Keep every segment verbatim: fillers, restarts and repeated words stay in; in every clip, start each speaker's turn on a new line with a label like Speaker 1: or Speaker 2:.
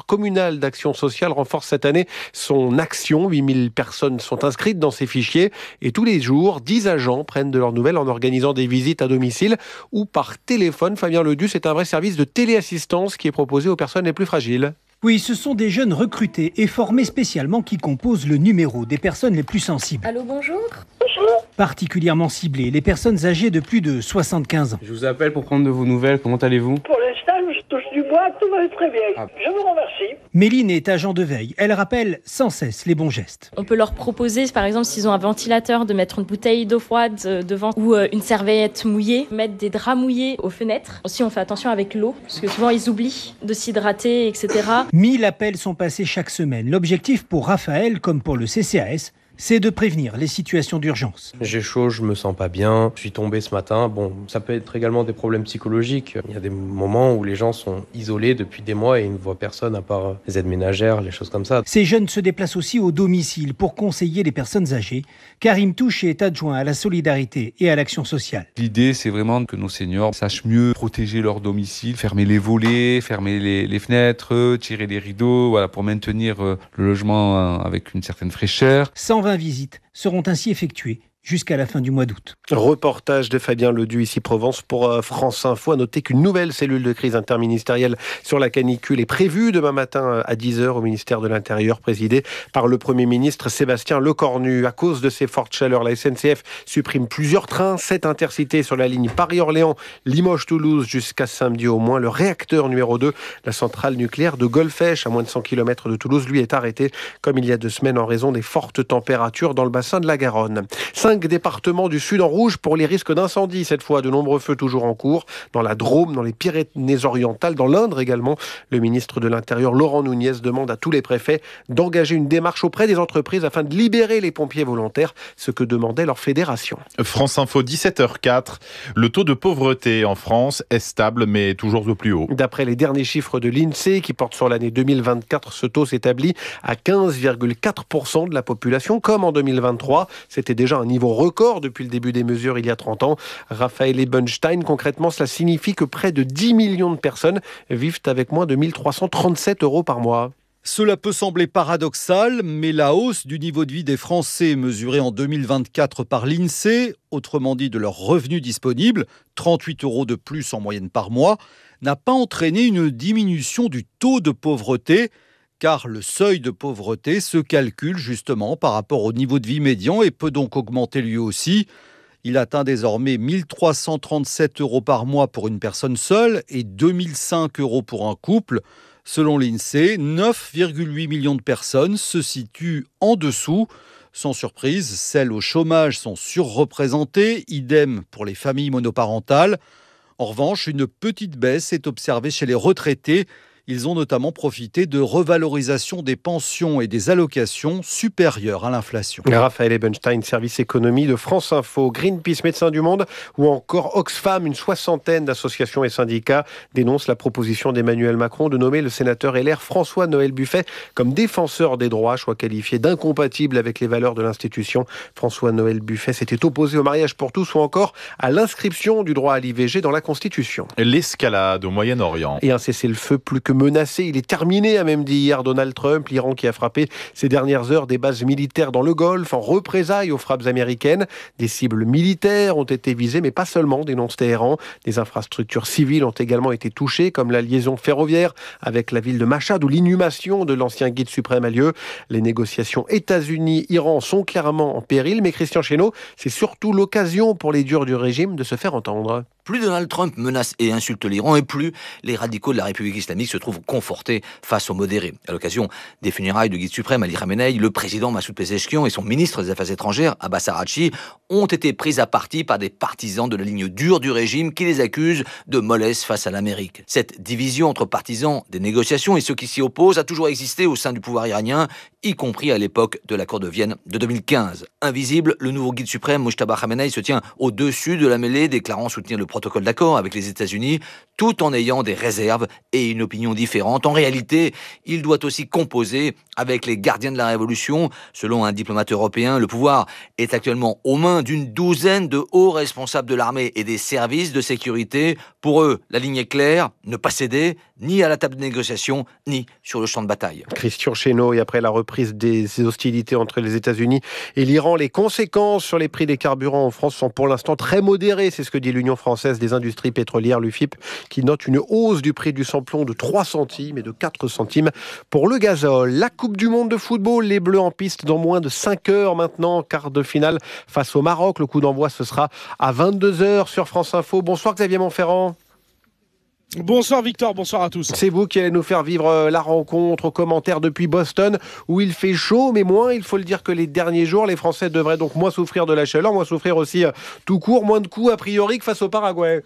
Speaker 1: communal d'action sociale renforce cette année son action. huit mille personnes sont inscrites dans ces fichiers et tous les jours, dix agents prennent de leurs nouvelles en organisant des visites à domicile ou par téléphone. Fabien Ledu, c'est un vrai service de téléassistance qui est proposé aux personnes les plus fragiles.
Speaker 2: Oui, ce sont des jeunes recrutés et formés spécialement qui composent le numéro des personnes les plus sensibles.
Speaker 3: Allô, bonjour.
Speaker 2: Particulièrement ciblées, les personnes âgées de plus de soixante-quinze ans.
Speaker 4: Je vous appelle pour prendre de vos nouvelles. Comment allez-vous ?
Speaker 5: Pour l'instant, je touche du bois, tout va très bien.
Speaker 4: Ah.
Speaker 5: Je vous remercie.
Speaker 2: Méline est agent de veille. Elle rappelle sans cesse les bons gestes.
Speaker 3: On peut leur proposer, par exemple, s'ils ont un ventilateur, de mettre une bouteille d'eau froide devant ou une serviette mouillée, mettre des draps mouillés aux fenêtres. Aussi, on fait attention avec l'eau, parce que souvent, ils oublient de s'hydrater, et cetera.
Speaker 2: mille appels sont passés chaque semaine. L'objectif pour Raphaël, comme pour le C C A S, c'est de prévenir les situations d'urgence.
Speaker 6: J'ai chaud, je me sens pas bien, je suis tombé ce matin. Bon, ça peut être également des problèmes psychologiques. Il y a des moments où les gens sont isolés depuis des mois et ils ne voient personne à part les aides ménagères, les choses comme ça.
Speaker 2: Ces jeunes se déplacent aussi au domicile pour conseiller les personnes âgées. Karim Touche est adjoint à la solidarité et à l'action sociale.
Speaker 7: L'idée, c'est vraiment que nos seniors sachent mieux protéger leur domicile, fermer les volets, fermer les, les fenêtres, tirer les rideaux, voilà, pour maintenir le logement avec une certaine fraîcheur.
Speaker 2: cent vingt visites seront ainsi effectuées jusqu'à la fin du mois d'août.
Speaker 1: Reportage de Fabien Ledu, ici Provence pour France Info. À noter qu'une nouvelle cellule de crise interministérielle sur la canicule est prévue demain matin à dix heures au ministère de l'Intérieur, présidée par le Premier ministre Sébastien Lecornu. À cause de ces fortes chaleurs, la S N C F supprime plusieurs trains, sept intercités sur la ligne Paris-Orléans, Limoges-Toulouse jusqu'à samedi au moins. Le réacteur numéro deux, la centrale nucléaire de Golfech, à moins de cent kilomètres de Toulouse, lui est arrêté comme il y a deux semaines en raison des fortes températures dans le bassin de la Garonne. Cinq départements du Sud en rouge pour les risques d'incendie. Cette fois, de nombreux feux toujours en cours dans la Drôme, dans les Pyrénées-Orientales, dans l'Indre également. Le ministre de l'Intérieur, Laurent Nunez, demande à tous les préfets d'engager une démarche auprès des entreprises afin de libérer les pompiers volontaires, ce que demandait leur fédération.
Speaker 8: France Info, dix-sept heures quatre. Le taux de pauvreté en France est stable, mais toujours au plus haut.
Speaker 1: D'après les derniers chiffres de l'INSEE, qui portent sur l'année deux mille vingt-quatre, ce taux s'établit à quinze virgule quatre pour cent de la population, comme en deux mille vingt-trois. C'était déjà un niveau record depuis le début des mesures il y a trente ans. Raphaël Ebenstein, concrètement, cela signifie que près de dix millions de personnes vivent avec moins de mille trois cent trente-sept euros par mois.
Speaker 9: Cela peut sembler paradoxal, mais la hausse du niveau de vie des Français mesurée en deux mille vingt-quatre par l'INSEE, autrement dit de leurs revenus disponibles, trente-huit euros de plus en moyenne par mois, n'a pas entraîné une diminution du taux de pauvreté, car le seuil de pauvreté se calcule justement par rapport au niveau de vie médian et peut donc augmenter lui aussi. Il atteint désormais mille trois cent trente-sept euros par mois pour une personne seule et deux mille cinq euros pour un couple. Selon l'INSEE, neuf virgule huit millions de personnes se situent en dessous. Sans surprise, celles au chômage sont surreprésentées, idem pour les familles monoparentales. En revanche, une petite baisse est observée chez les retraités. Ils ont notamment profité de revalorisations des pensions et des allocations supérieures à l'inflation.
Speaker 1: Raphaël Ebenstein, service économie de France Info. Greenpeace, Médecins du Monde ou encore Oxfam, une soixantaine d'associations et syndicats dénoncent la proposition d'Emmanuel Macron de nommer le sénateur L R François-Noël Buffet comme défenseur des droits, choix qualifié d'incompatible avec les valeurs de l'institution. François-Noël Buffet s'était opposé au mariage pour tous ou encore à l'inscription du droit à l'I V G dans la Constitution.
Speaker 8: L'escalade au Moyen-Orient.
Speaker 1: Et un cessez-le-feu plus que menacé. Il est terminé, a même dit hier Donald Trump, l'Iran qui a frappé ces dernières heures des bases militaires dans le Golfe en représailles aux frappes américaines. Des cibles militaires ont été visées, mais pas seulement, dénonce Téhéran. Des infrastructures civiles ont également été touchées, comme la liaison ferroviaire avec la ville de Machhad, où l'inhumation de l'ancien guide suprême a lieu. Les négociations États-Unis-Iran sont clairement en péril, mais Christian Chesneau, c'est surtout l'occasion pour les durs du régime de se faire entendre.
Speaker 10: Plus Donald Trump menace et insulte l'Iran, et plus les radicaux de la République islamique se trouvent confortés face aux modérés. À l'occasion des funérailles du guide suprême Ali Khamenei, le président Massoud Pezeshkian et son ministre des Affaires étrangères Abbas Araghchi ont été pris à partie par des partisans de la ligne dure du régime qui les accusent de mollesse face à l'Amérique. Cette division entre partisans des négociations et ceux qui s'y opposent a toujours existé au sein du pouvoir iranien, y compris à l'époque de l'accord de Vienne de deux mille quinze. Invisible, le nouveau guide suprême Mojtaba Khamenei se tient au-dessus de la mêlée, déclarant soutenir le protocole d'accord avec les États-Unis, tout en ayant des réserves et une opinion différente. En réalité, il doit aussi composer avec les gardiens de la Révolution. Selon un diplomate européen, le pouvoir est actuellement aux mains d'une douzaine de hauts responsables de l'armée et des services de sécurité. Pour Pour eux, la ligne est claire, ne pas céder, ni à la table de négociation, ni sur le champ de bataille.
Speaker 1: Christian Chesneau, et après la reprise des hostilités entre les États-Unis et l'Iran, les conséquences sur les prix des carburants en France sont pour l'instant très modérées. C'est ce que dit l'Union française des industries pétrolières, l'U F I P, qui note une hausse du prix du samplon de trois centimes et de quatre centimes pour le gazole. La Coupe du Monde de football, les Bleus en piste dans moins de cinq heures maintenant, quart de finale face au Maroc. Le coup d'envoi, ce sera à vingt-deux heures sur France Info. Bonsoir Xavier Montferrand.
Speaker 11: Bonsoir Victor, bonsoir à tous.
Speaker 1: C'est vous qui allez nous faire vivre la rencontre aux commentaires depuis Boston, où il fait chaud, mais moins, il faut le dire, que les derniers jours. Les Français devraient donc moins souffrir de la chaleur, moins souffrir aussi tout court, moins de coups a priori que face au Paraguay.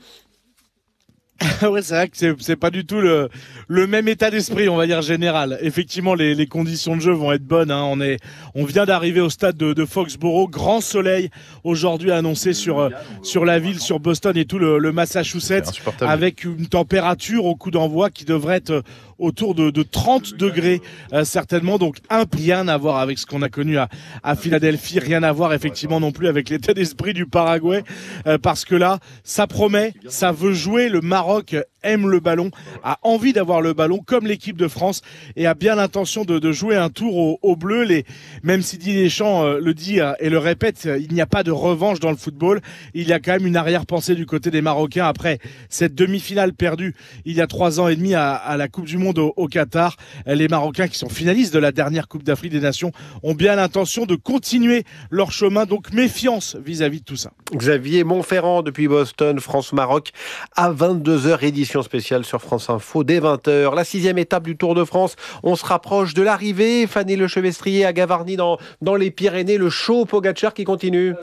Speaker 11: Ouais, c'est vrai que c'est, c'est pas du tout le, le même état d'esprit, on va dire, général. Effectivement, les, les conditions de jeu vont être bonnes, hein. On est, on vient d'arriver au stade de, de Foxborough. Grand soleil aujourd'hui annoncé sur, sur la ville, sur Boston et tout le, le Massachusetts, avec une température au coup d'envoi qui devrait être autour de, de trente degrés, euh, certainement. Donc, un, rien à voir avec ce qu'on a connu à, à Philadelphie. Rien à voir, effectivement, non plus avec l'état d'esprit du Paraguay. Euh, parce que là, ça promet, ça veut jouer. Le Maroc aime le ballon, a envie d'avoir le ballon, comme l'équipe de France, et a bien l'intention de, de jouer un tour au, au bleu. Les, même si Didier Deschamps euh, le dit euh, et le répète, euh, il n'y a pas de revanche dans le football. Il y a quand même une arrière-pensée du côté des Marocains après cette demi-finale perdue il y a trois ans et demi à, à la Coupe du Monde au, au Qatar. Les Marocains, qui sont finalistes de la dernière Coupe d'Afrique des Nations, ont bien l'intention de continuer leur chemin. Donc méfiance vis-à-vis de tout ça.
Speaker 1: Xavier Montferrand depuis Boston, France-Maroc à vingt-deux heures, édition spéciale sur France Info dès vingt heures. La sixième étape du Tour de France, on se rapproche de l'arrivée. Fanny Lechevestrier à Gavarnie dans, dans les Pyrénées, le show Pogacar qui continue.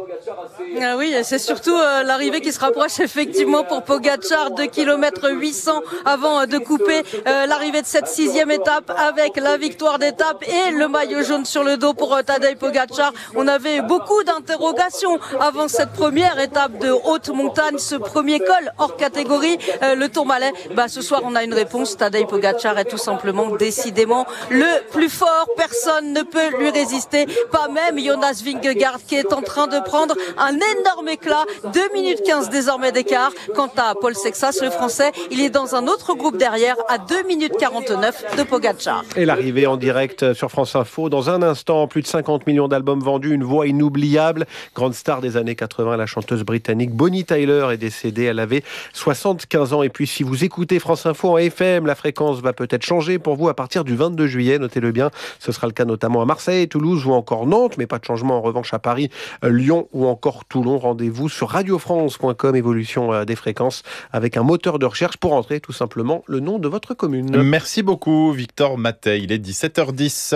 Speaker 12: Ah oui, c'est surtout euh, l'arrivée qui se rapproche effectivement pour Pogacar, deux kilomètres huit cents avant euh, de couper euh, l'arrivée de cette sixième étape avec la victoire d'étape et le maillot jaune sur le dos pour euh, Tadej Pogacar. On avait beaucoup d'interrogations avant cette première étape de haute montagne, ce premier col hors catégorie, euh, le Tourmalet. Bah, ce soir, on a une réponse. Tadej Pogacar est tout simplement décidément le plus fort. Personne ne peut lui résister, pas même Jonas Vingegaard qui est en train de prendre un énorme éclat, deux minutes quinze désormais d'écart. Quant à Paul Sexas, le français, il est dans un autre groupe derrière à deux minutes quarante-neuf de Pogacar.
Speaker 1: Et l'arrivée en direct sur France Info. Dans un instant, plus de cinquante millions d'albums vendus, une voix inoubliable. Grande star des années quatre-vingts, la chanteuse britannique Bonnie Tyler est décédée. Elle avait soixante-quinze ans. Et puis si vous écoutez France Info en F M, la fréquence va peut-être changer pour vous à partir du vingt-deux juillet. Notez-le bien. Ce sera le cas notamment à Marseille, Toulouse ou encore Nantes. Mais pas de changement en revanche à Paris, Lyon ou encore Toulon. Rendez-vous sur radio france point com, évolution des fréquences, avec un moteur de recherche pour entrer tout simplement le nom de votre commune.
Speaker 8: Merci beaucoup Victor Mattei, il est dix-sept heures dix.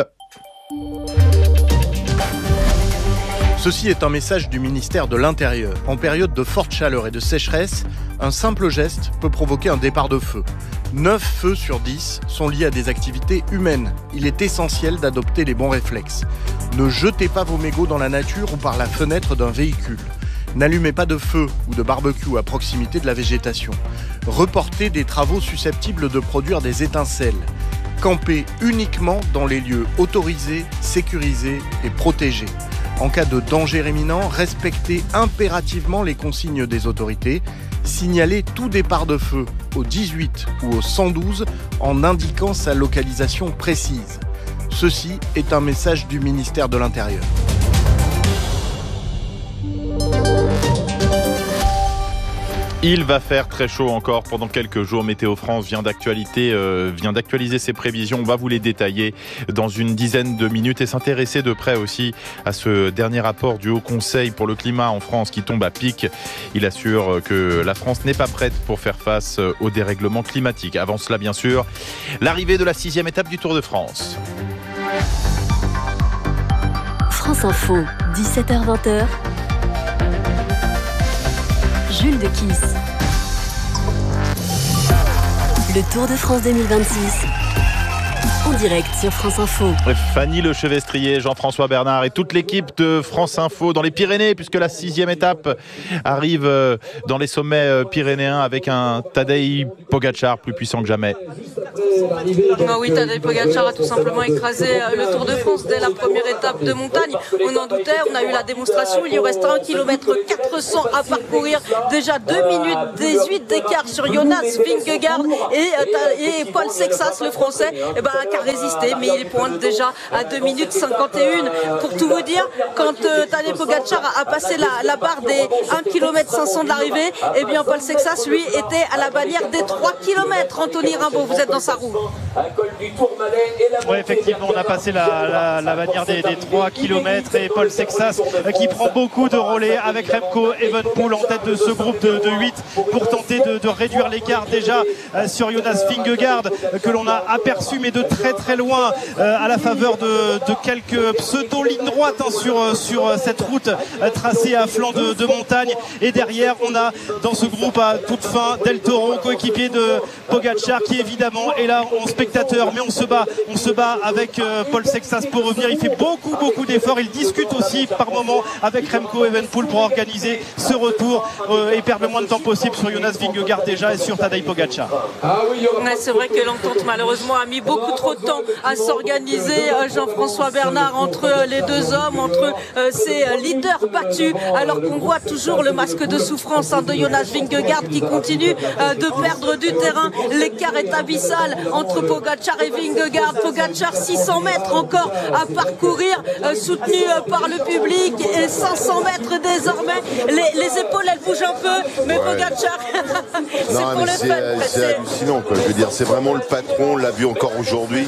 Speaker 13: Ceci est un message du ministère de l'Intérieur. En période de forte chaleur et de sécheresse, un simple geste peut provoquer un départ de feu. neuf feux sur dix sont liés à des activités humaines. Il est essentiel d'adopter les bons réflexes. Ne jetez pas vos mégots dans la nature ou par la fenêtre d'un véhicule. N'allumez pas de feu ou de barbecue à proximité de la végétation. Reportez des travaux susceptibles de produire des étincelles. Campez uniquement dans les lieux autorisés, sécurisés et protégés. En cas de danger imminent, respectez impérativement les consignes des autorités. Signalez tout départ de feu au dix-huit ou au cent douze en indiquant sa localisation précise. Ceci est un message du ministère de l'Intérieur.
Speaker 8: Il va faire très chaud encore pendant quelques jours. Météo France vient, d'actualité, euh, vient d'actualiser ses prévisions. On va vous les détailler dans une dizaine de minutes et s'intéresser de près aussi à ce dernier rapport du Haut Conseil pour le climat en France qui tombe à pic. Il assure que la France n'est pas prête pour faire face au dérèglement climatique. Avant cela, bien sûr, l'arrivée de la sixième étape du Tour de France.
Speaker 14: France Info, dix-sept heures vingt. Jules de Kiss. Le Tour de France deux mille vingt-six. En direct sur France Info.
Speaker 8: Fanny Lechevestrier, Jean-François Bernard et toute l'équipe de France Info dans les Pyrénées, puisque la sixième étape arrive dans les sommets pyrénéens avec un Tadej Pogacar plus puissant que jamais.
Speaker 12: Ah oui, Tadej Pogacar a tout simplement écrasé le Tour de France dès la première étape de montagne. On en doutait, on a eu la démonstration. Il lui reste un kilomètre quatre cents à parcourir. Déjà deux minutes dix-huit d'écart sur Jonas Vingegaard et, et Paul Sexas, le français, eh ben, qui a résisté, mais il pointe déjà à deux minutes cinquante et un. Pour tout vous dire, quand euh, Tadej Pogacar a, a passé la, la barre des un kilomètre cinq cents de l'arrivée, eh bien Paul Sexas, lui, était à la bannière des trois kilomètres. Anthony Rimbaud, vous êtes dans sa roue.
Speaker 15: Oui, effectivement, on a passé la, la, la bannière des, des trois kilomètres et Paul Sexas euh, qui prend beaucoup de relais avec Remco Evenepoel en tête de ce groupe de, de huit pour tenter de, de réduire l'écart déjà euh, sur Jonas Vingegaard euh, que l'on a aperçu mais de très très loin euh, à la faveur de, de quelques pseudo-lignes droites hein, sur, euh, sur euh, cette route euh, tracée à flanc de, de montagne. Et derrière, on a dans ce groupe à toute fin Del Toro, coéquipier de Pogacar, qui évidemment est là en spectateur, mais on se bat, on se bat avec euh, Paul Sexas pour revenir. Il fait beaucoup beaucoup d'efforts. Il discute aussi par moment avec Remco Evenepoel pour organiser ce retour euh, et perdre le moins de temps possible sur Jonas Vingegaard déjà et sur Tadej Pogacar.
Speaker 12: Ouais, c'est vrai que l'entente malheureusement a mis beaucoup trop de temps à s'organiser, euh, Jean-François Bernard, entre euh, les deux hommes, entre euh, ces euh, leaders battus, alors qu'on voit toujours le masque de souffrance hein, de Jonas Vingegaard qui continue euh, de perdre du terrain. L'écart est abyssal entre Pogacar et Vingegaard. Pogacar six cents mètres encore à parcourir, euh, soutenu euh, par le public, et cinq cents mètres désormais. Les, les épaules elles bougent un peu, mais ouais. Pogacar c'est
Speaker 16: non,
Speaker 12: pour le
Speaker 16: c'est,
Speaker 12: fait.
Speaker 16: C'est hallucinant quoi. Je veux dire, c'est vraiment le patron, on l'a vu encore aujourd'hui.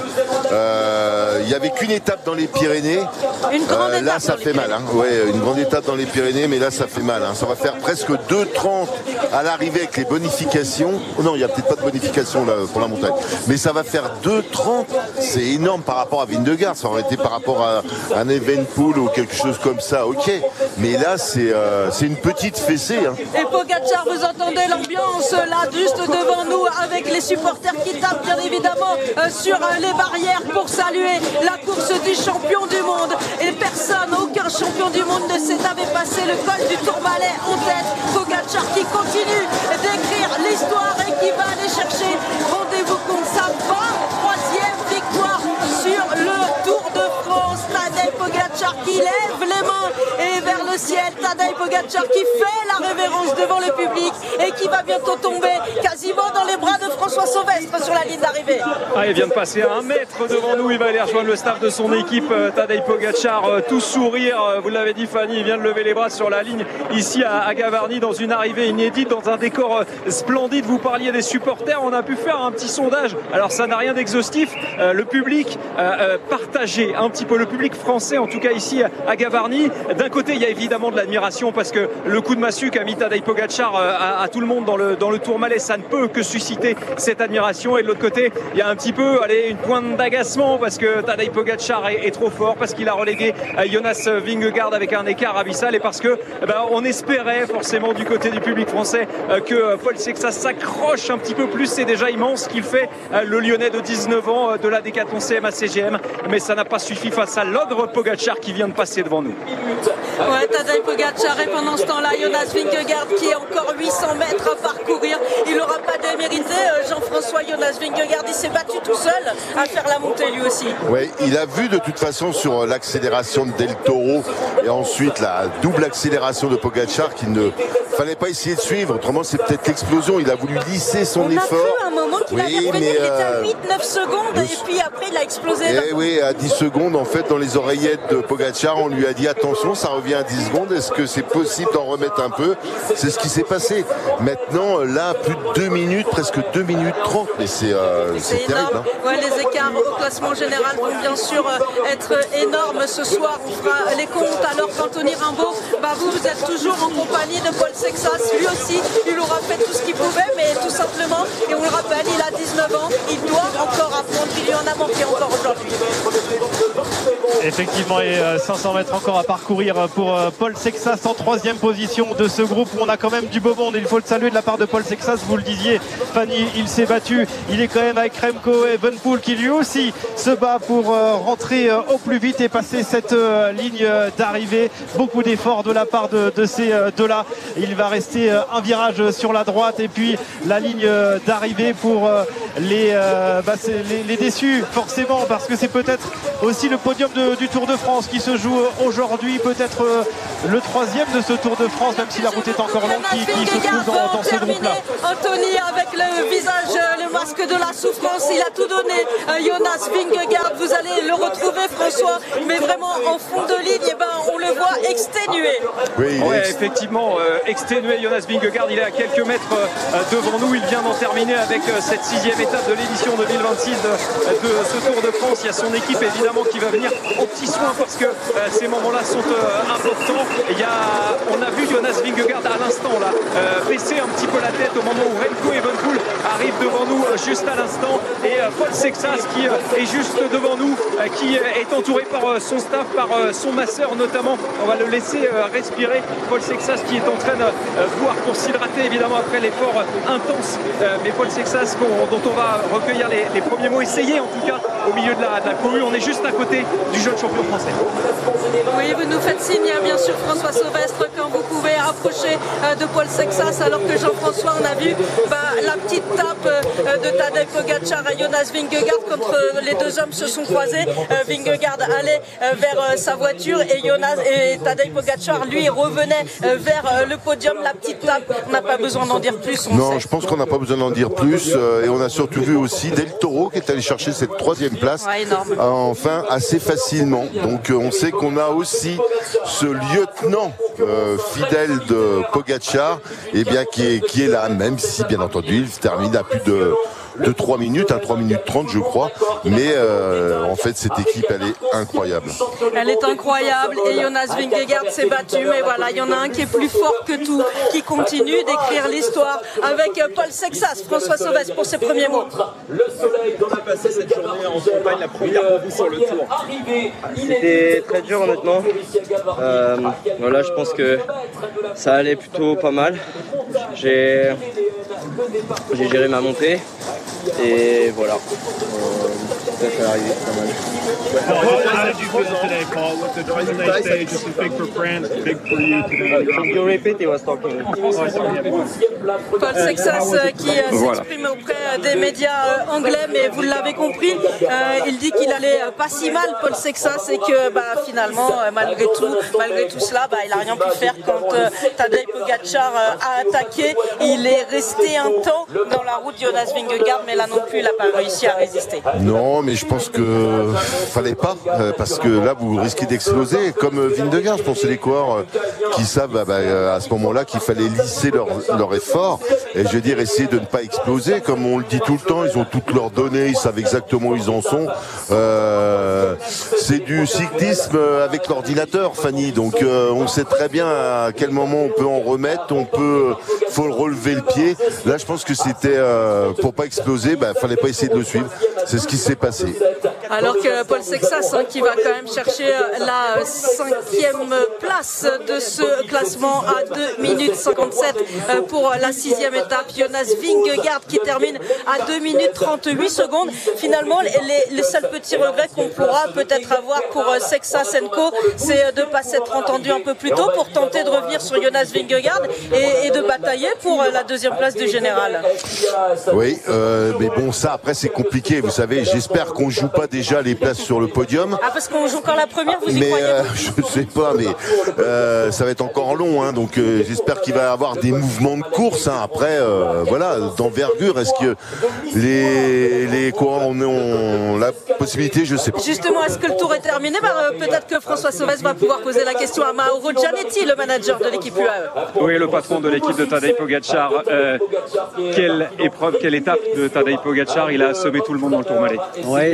Speaker 16: Euh, il n'y avait qu'une étape dans les Pyrénées.
Speaker 12: Une grande
Speaker 16: euh,
Speaker 12: étape
Speaker 16: là ça fait mal hein. Ouais, une grande étape dans les Pyrénées, mais là ça fait mal hein. Ça va faire presque deux trente à l'arrivée avec les bonifications. Oh non, il n'y a peut-être pas de bonification là pour la montagne, mais ça va faire deux trente. C'est énorme par rapport à Vingegaard. Ça aurait été par rapport à un Evenepoel ou quelque chose comme ça, ok, mais là c'est euh, c'est une petite fessée hein.
Speaker 12: Et Pogacar, vous entendez l'ambiance là juste devant nous avec les supporters qui tapent bien évidemment euh, sur euh, les barrières pour saluer la course du champion du monde. Et personne, aucun champion du monde ne s'est avait passé le col du Tourmalet en tête. Pogacar qui continue d'écrire l'histoire et qui va aller chercher, rendez-vous compte, sa troisième victoire sur le Tour de France. Tadej Pogacar qui lève les mains et vers le ciel. Tadej Pogacar qui fait la révérence devant le public et qui va bientôt tomber quasiment dans les bras de François Sauvestre sur la ligne d'arrivée.
Speaker 17: Ah, il vient de passer à un mètre devant nous. Il va aller rejoindre le staff de son équipe. Tadej Pogacar, tout sourire. Vous l'avez dit, Fanny, il vient de lever les bras sur la ligne ici à, à Gavarnie dans une arrivée inédite, dans un décor splendide. Vous parliez des supporters. On a pu faire un petit sondage. Alors, ça n'a rien d'exhaustif. Euh, le public euh, partagé un petit peu, le public français, en tout cas ici à Gavarnie. D'un côté, il y a évidemment de l'admiration parce que le coup de massue qu'a mis Tadej Pogacar à, à tout le monde dans le, dans le Tourmalet, ça ne peut que susciter cette admiration. Et de l'autre côté, il y a un petit peu allez, une pointe d'agacement parce que Tadej Pogacar est, est trop fort, parce qu'il a relégué Jonas Vingegaard avec un écart abyssal et parce que eh ben, on espérait forcément du côté du public français que Paul Sexas s'accroche un petit peu plus. C'est déjà immense ce qu'il fait, le Lyonnais de dix-neuf ans de la Décathlon C M A C G M, mais ça n'a pas suffi face à l'ogre Pogacar qui vient de passer devant nous.
Speaker 12: Ouais, Tadej Pogacar, et pendant ce temps-là, Jonas Vingegaard qui est encore huit cents mètres à parcourir. Il n'aura pas démérité, Jean-François. Jonas Vingegaard, il s'est battu tout seul à faire la montée lui aussi.
Speaker 16: Oui, il a vu de toute façon sur l'accélération de Del Toro et ensuite la double accélération de Pogacar qu'il ne fallait pas essayer de suivre. Autrement, c'est peut-être l'explosion. Il a voulu lisser son
Speaker 12: On
Speaker 16: effort.
Speaker 12: On a vu un moment qu'il
Speaker 16: oui,
Speaker 12: avait prévenu qu'il était à
Speaker 16: euh,
Speaker 12: huit neuf secondes et puis après il a explosé.
Speaker 16: Et oui, à dix secondes, en fait, dans les oreillettes de Pogacar, on lui a dit attention, ça revient à dix secondes. Est-ce que c'est possible d'en remettre un peu? C'est ce qui s'est passé. Maintenant, là, plus de deux minutes, presque deux minutes trente. Mais c'est euh, c'est terrible. Hein.
Speaker 12: Ouais, les écarts au classement général vont bien sûr être énormes ce soir. On fera les comptes alors qu'Anthony Rimbaud, bah vous, vous êtes toujours en compagnie de Paul Sexas. Lui aussi, il aura fait tout ce qu'il pouvait, mais tout simplement, et on le rappelle, il a dix-neuf ans, il doit encore apprendre, il lui en a manqué encore aujourd'hui.
Speaker 15: Effectivement, et cinq cents mètres encore à parcourir pour Paul Sexas en troisième position de ce groupe où on a quand même du beau monde. Il faut le saluer de la part de Paul Sexas, vous le disiez Fanny, il s'est battu, il est quand même avec Remco Evenepoel qui lui aussi se bat pour rentrer au plus vite et passer cette ligne d'arrivée. Beaucoup d'efforts de la part de, de ces deux-là. Il va rester un virage sur la droite et puis la ligne d'arrivée pour les, bah les, les déçus forcément, parce que c'est peut-être aussi le podium de, du Tour de France qui se joue aujourd'hui, peut-être euh, le troisième de ce Tour de France, même si la route est encore longue, qui, qui se trouve dans, dans ce groupe-là.
Speaker 12: Anthony avec le visage, le masque de la souffrance, il a tout donné. Euh, Jonas Vingegaard, vous allez le retrouver François, mais vraiment en fond de ligne, et ben, on le voit exténué.
Speaker 17: Oui, ouais, ex... effectivement, euh, exténué Jonas Vingegaard, il est à quelques mètres euh, devant nous, il vient d'en terminer avec euh, cette sixième étape de l'édition deux mille vingt-six de, de ce Tour de France. Il y a son équipe évidemment qui va venir au petit soin parce que euh, ces moments-là sont euh, importants. Et il y a, on a vu Jonas Vingegaard à l'instant là euh, baisser un petit peu la tête au moment où Remco Evenepoel arrive devant nous euh, juste à l'instant, et euh, Paul Sexas qui euh, est juste devant nous, euh, qui euh, est entouré par euh, son staff, par euh, son masseur notamment. On va le laisser euh, respirer. Paul Sexas qui est en train de euh, boire pour s'hydrater évidemment après l'effort euh, intense, euh, mais Paul Sexas dont on va recueillir les, les premiers mots, essayer en tout cas au milieu de la, de la courue. On est juste à côté du jeune champion français.
Speaker 12: Oui, vous nous faites signe, bien sûr, François Sauvestre, quand vous pouvez approcher euh, de Paul Sexas, alors que Jean-François, on a vu bah, la petite tape euh, de Tadej Pogačar à Jonas Vingegaard quand euh, les deux hommes se sont croisés. Euh, Vingegaard allait euh, vers euh, sa voiture et, Jonas, et Tadej Pogačar, lui, revenait euh, vers euh, le podium. La petite tape, on n'a pas besoin d'en dire plus.
Speaker 16: Non,
Speaker 12: sait.
Speaker 16: je pense qu'on n'a pas besoin d'en dire plus. Euh, et on a surtout vu aussi Del Toro qui est allé chercher cette troisième place,
Speaker 12: ouais, énorme.
Speaker 16: enfin assez facilement. Donc euh, on sait qu'on a aussi ce lieutenant euh, fidèle de Pogačar, et bien qui est, qui est là, même si bien entendu il termine à plus de de trois minutes, hein, trois minutes trente je crois, mais euh, en fait cette équipe elle est incroyable.
Speaker 12: Elle est incroyable et Jonas Vingegaard s'est battu, mais voilà, il y en a un qui est plus fort que tout, qui continue d'écrire l'histoire avec Paul Sexas. François Sauvestre pour ses premiers mots.
Speaker 18: Le soleil, comment a passé cette journée en campagne, la première pour vous sur le tour?
Speaker 19: C'était très dur honnêtement. Euh, voilà, je pense que ça allait plutôt pas mal. J'ai j'ai géré ma montée. Et voilà, euh, ça fait arriver pas mal.
Speaker 18: How did you feel today, Paul? With the twenty-ninth stage, this is big for France, big for you today.
Speaker 19: Can you repeat? He was talking.
Speaker 12: Paul Sexas qui euh, voilà. s'exprime auprès des médias euh, anglais, mais vous l'avez compris, euh, il dit qu'il allait euh, pas si mal, Paul Sexas, et que bah, finalement, euh, malgré tout, malgré tout cela, bah, il a rien pu faire quand euh, Tadej Pogačar euh, a attaqué. Il est resté un temps dans la route Jonas Vingegaard, mais là non plus, il n'a pas réussi à résister.
Speaker 16: Non, mais je pense que fallait pas, euh, parce que là vous risquez d'exploser, comme euh, Vingegaard. Je pense que c'est les coureurs euh, qui savent bah, bah, à ce moment-là qu'il fallait lisser leur, leur effort, et je veux dire essayer de ne pas exploser, comme on le dit tout le temps. Ils ont toutes leurs données, ils savent exactement où ils en sont. Euh, c'est du cyclisme avec l'ordinateur, Fanny, donc euh, on sait très bien à quel moment on peut en remettre, on peut, faut relever le pied. Là je pense que c'était euh, pour pas exploser, bah, fallait pas essayer de le suivre. C'est ce qui s'est passé.
Speaker 12: Alors que Paul Sexas, hein, qui va quand même chercher la cinquième place de ce classement à deux minutes cinquante-sept pour la sixième étape. Jonas Vingegaard qui termine à deux minutes trente-huit secondes. Finalement, les, les seuls petits regrets qu'on pourra peut-être avoir pour Sexas and Co, c'est de ne pas s'être entendu un peu plus tôt pour tenter de revenir sur Jonas Vingegaard et, et de batailler pour la deuxième place du général.
Speaker 16: Oui, euh, mais bon, ça après c'est compliqué, vous savez. J'espère qu'on joue pas déjà les places sur le podium.
Speaker 12: Ah, parce qu'on joue encore la première, vous y
Speaker 16: mais
Speaker 12: croyez?
Speaker 16: euh, je sais pas, mais euh, ça va être encore long, hein, donc euh, j'espère qu'il va y avoir des mouvements de course. Hein, après, euh, voilà, d'envergure. Est-ce que les les coureurs ont, ont la possibilité? Je sais pas.
Speaker 12: Justement, est-ce que le tour est terminé? bah, euh, Peut-être que François Sauvestre va pouvoir poser la question à Mauro Gianetti, le manager de l'équipe U A E.
Speaker 17: Oui, le patron de l'équipe de Tadej Pogačar. Euh, quelle épreuve, quelle étape de Tadej Pogačar? Il a assommé tout le monde dans le Tourmalet.
Speaker 19: Ouais, c'était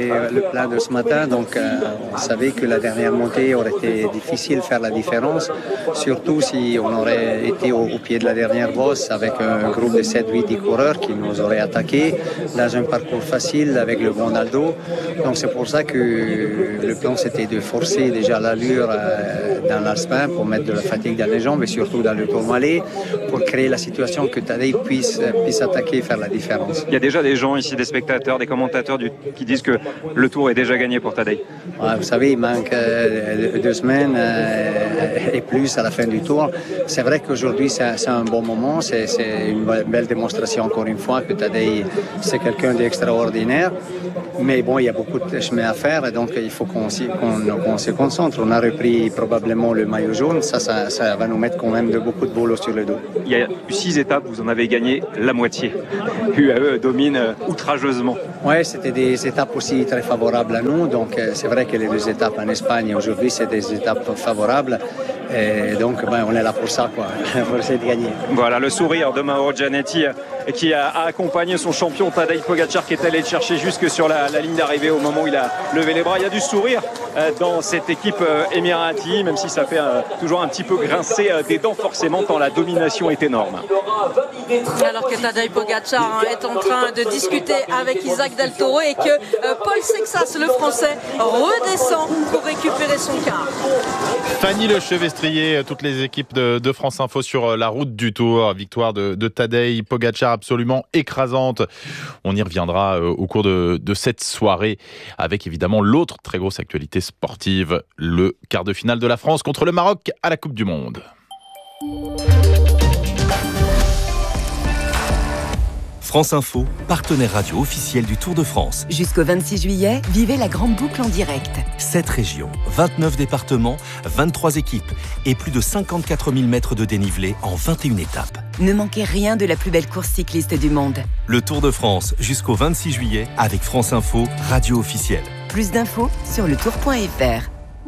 Speaker 20: fait le plein de ce matin, donc euh, on savait que la dernière montée aurait été difficile de faire la différence, surtout si on aurait été au, au pied de la dernière bosse avec un groupe de sept huit coureurs qui nous auraient attaqués dans un parcours facile avec le vent dans le dos. Donc c'est pour ça que le plan c'était de forcer déjà l'allure euh, dans l'Alpin pour mettre de la fatigue dans les jambes et surtout dans le tourmalet pour créer la situation que Tadej puisse, puisse attaquer et faire la différence.
Speaker 21: Il y a déjà des gens ici, des spectateurs, des commentateurs du, qui disent que le Tour est déjà gagné pour Tadej.
Speaker 20: Ouais, vous savez, il manque euh, deux semaines euh, et plus à la fin du Tour. C'est vrai qu'aujourd'hui c'est, c'est un bon moment, c'est, c'est une belle démonstration encore une fois que Tadej c'est quelqu'un d'extraordinaire. Mais bon, il y a beaucoup de chemin à faire et donc il faut qu'on, qu'on, qu'on se concentre. On a repris probablement le maillot jaune, ça, ça, ça va nous mettre quand même de beaucoup de boulot sur le dos.
Speaker 21: Il y a eu six étapes, vous en avez gagné la moitié. U A E domine outrageusement.
Speaker 20: Oui, c'était des étapes aussi très favorables à nous. Donc c'est vrai que les deux étapes en Espagne aujourd'hui, c'est des étapes favorables. Et donc ben, on est là pour ça, quoi, pour essayer de gagner.
Speaker 21: Voilà le sourire de Mauro Gianetti qui a, a accompagné son champion Tadej Pogačar qui est allé le chercher jusque sur la, la ligne d'arrivée au moment où il a levé les bras. Il y a du sourire euh, dans cette équipe euh, Emirati, même si ça fait euh, toujours un petit peu grincer euh, des dents forcément tant la domination est énorme.
Speaker 12: Alors que Tadej Pogačar hein, est en train de discuter avec Isaac Del Toro et que euh, Paul Sexas, le Français, redescend pour récupérer son quart.
Speaker 8: Fanny Lechevestrier, toutes les équipes de, de France Info sur la route du Tour. Victoire de, de Tadej Pogačar absolument écrasante. On y reviendra euh, au cours de, de cette soirée avec évidemment l'autre très grosse actualité sportive, le quart de finale de la France contre le Maroc à la Coupe du Monde.
Speaker 22: France Info, partenaire radio officiel du Tour de France.
Speaker 23: Jusqu'au vingt-six juillet, vivez la grande boucle en direct.
Speaker 22: sept régions, vingt-neuf départements, vingt-trois équipes et plus de cinquante-quatre mille mètres de dénivelé en vingt et une étapes.
Speaker 23: Ne manquez rien de la plus belle course cycliste du monde.
Speaker 22: Le Tour de France jusqu'au vingt-six juillet avec France Info, radio officielle.
Speaker 23: Plus d'infos sur le tour point f r.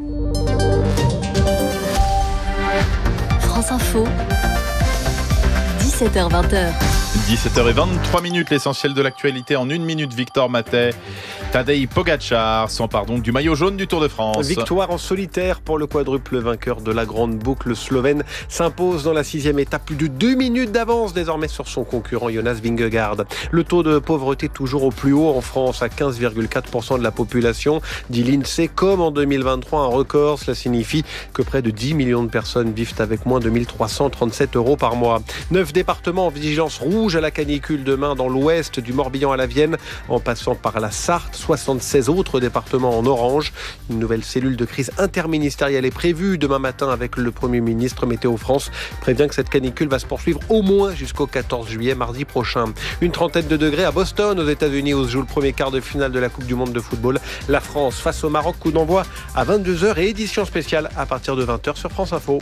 Speaker 14: France Info, dix-sept heures vingt.
Speaker 8: dix-sept heures vingt-trois minutes, l'essentiel de l'actualité en une minute. Victor Matet, Tadej Pogačar s'empare donc du maillot jaune du Tour de France.
Speaker 1: Victoire en solitaire pour le quadruple vainqueur de la grande boucle slovène. S'impose dans la sixième étape, plus de deux minutes d'avance désormais sur son concurrent Jonas Vingegaard. Le taux de pauvreté toujours au plus haut en France, à quinze virgule quatre pour cent de la population, dit l'INSEE. Comme en deux mille vingt-trois, un record. Cela signifie que près de dix millions de personnes vivent avec moins de mille trois cent trente-sept euros par mois. Neuf départements en vigilance rouge à la canicule demain dans l'ouest, du Morbihan à la Vienne, en passant par la Sarthe. soixante-seize autres départements en orange. Une nouvelle cellule de crise interministérielle est prévue demain matin avec le Premier ministre. Météo France prévient que cette canicule va se poursuivre au moins jusqu'au quatorze juillet, mardi prochain. Une trentaine de degrés à Boston, aux États-Unis, où se joue le premier quart de finale de la Coupe du Monde de football. La France face au Maroc, coup d'envoi à vingt-deux heures et édition spéciale à partir de vingt heures sur France Info.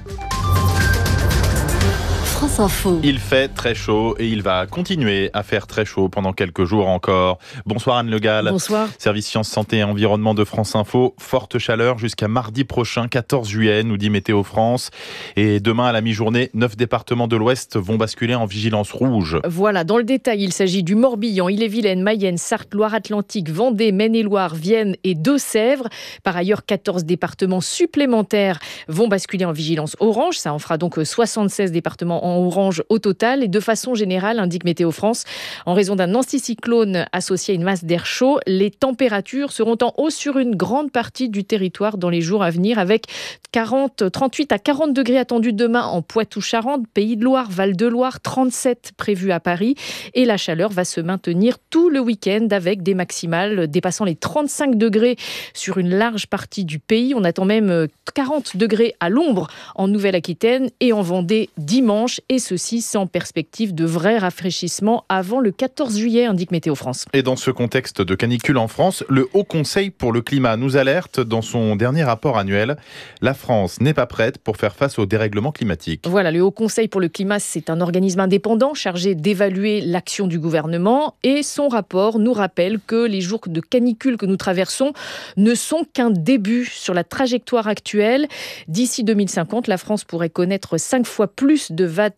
Speaker 14: France Info.
Speaker 8: Il fait très chaud et il va continuer à faire très chaud pendant quelques jours encore. Bonsoir Anne Le Gall.
Speaker 24: Bonsoir.
Speaker 8: Service Sciences, Santé et Environnement de France Info. Forte chaleur jusqu'à mardi prochain, quatorze juillet, nous dit Météo France. Et demain à la mi-journée, neuf départements de l'Ouest vont basculer en vigilance rouge.
Speaker 24: Voilà, dans le détail, il s'agit du Morbihan, Ille-et-Vilaine, Mayenne, Sarthe, Loire-Atlantique, Vendée, Maine-et-Loire, Vienne et Deux-Sèvres. Par ailleurs, quatorze départements supplémentaires vont basculer en vigilance orange. Ça en fera donc soixante-seize départements en orange au total. Et de façon générale, indique Météo France, en raison d'un anticyclone associé à une masse d'air chaud, les températures seront en hausse sur une grande partie du territoire dans les jours à venir, avec quarante, trente-huit à quarante degrés attendus demain en Poitou-Charentes, Pays de Loire, Val-de-Loire, trente-sept prévus à Paris. Et la chaleur va se maintenir tout le week-end avec des maximales dépassant les trente-cinq degrés sur une large partie du pays. On attend même quarante degrés à l'ombre en Nouvelle-Aquitaine et en Vendée dimanche. Et ceci sans perspective de vrai rafraîchissement avant le quatorze juillet, indique Météo France.
Speaker 8: Et dans ce contexte de canicule en France, le Haut Conseil pour le climat nous alerte dans son dernier rapport annuel. La France n'est pas prête pour faire face au dérèglement climatique.
Speaker 24: Voilà, le Haut Conseil pour le climat, c'est un organisme indépendant chargé d'évaluer l'action du gouvernement. Et son rapport nous rappelle que les jours de canicule que nous traversons ne sont qu'un début sur la trajectoire actuelle. D'ici deux mille cinquante, la France pourrait connaître cinq fois plus de vagues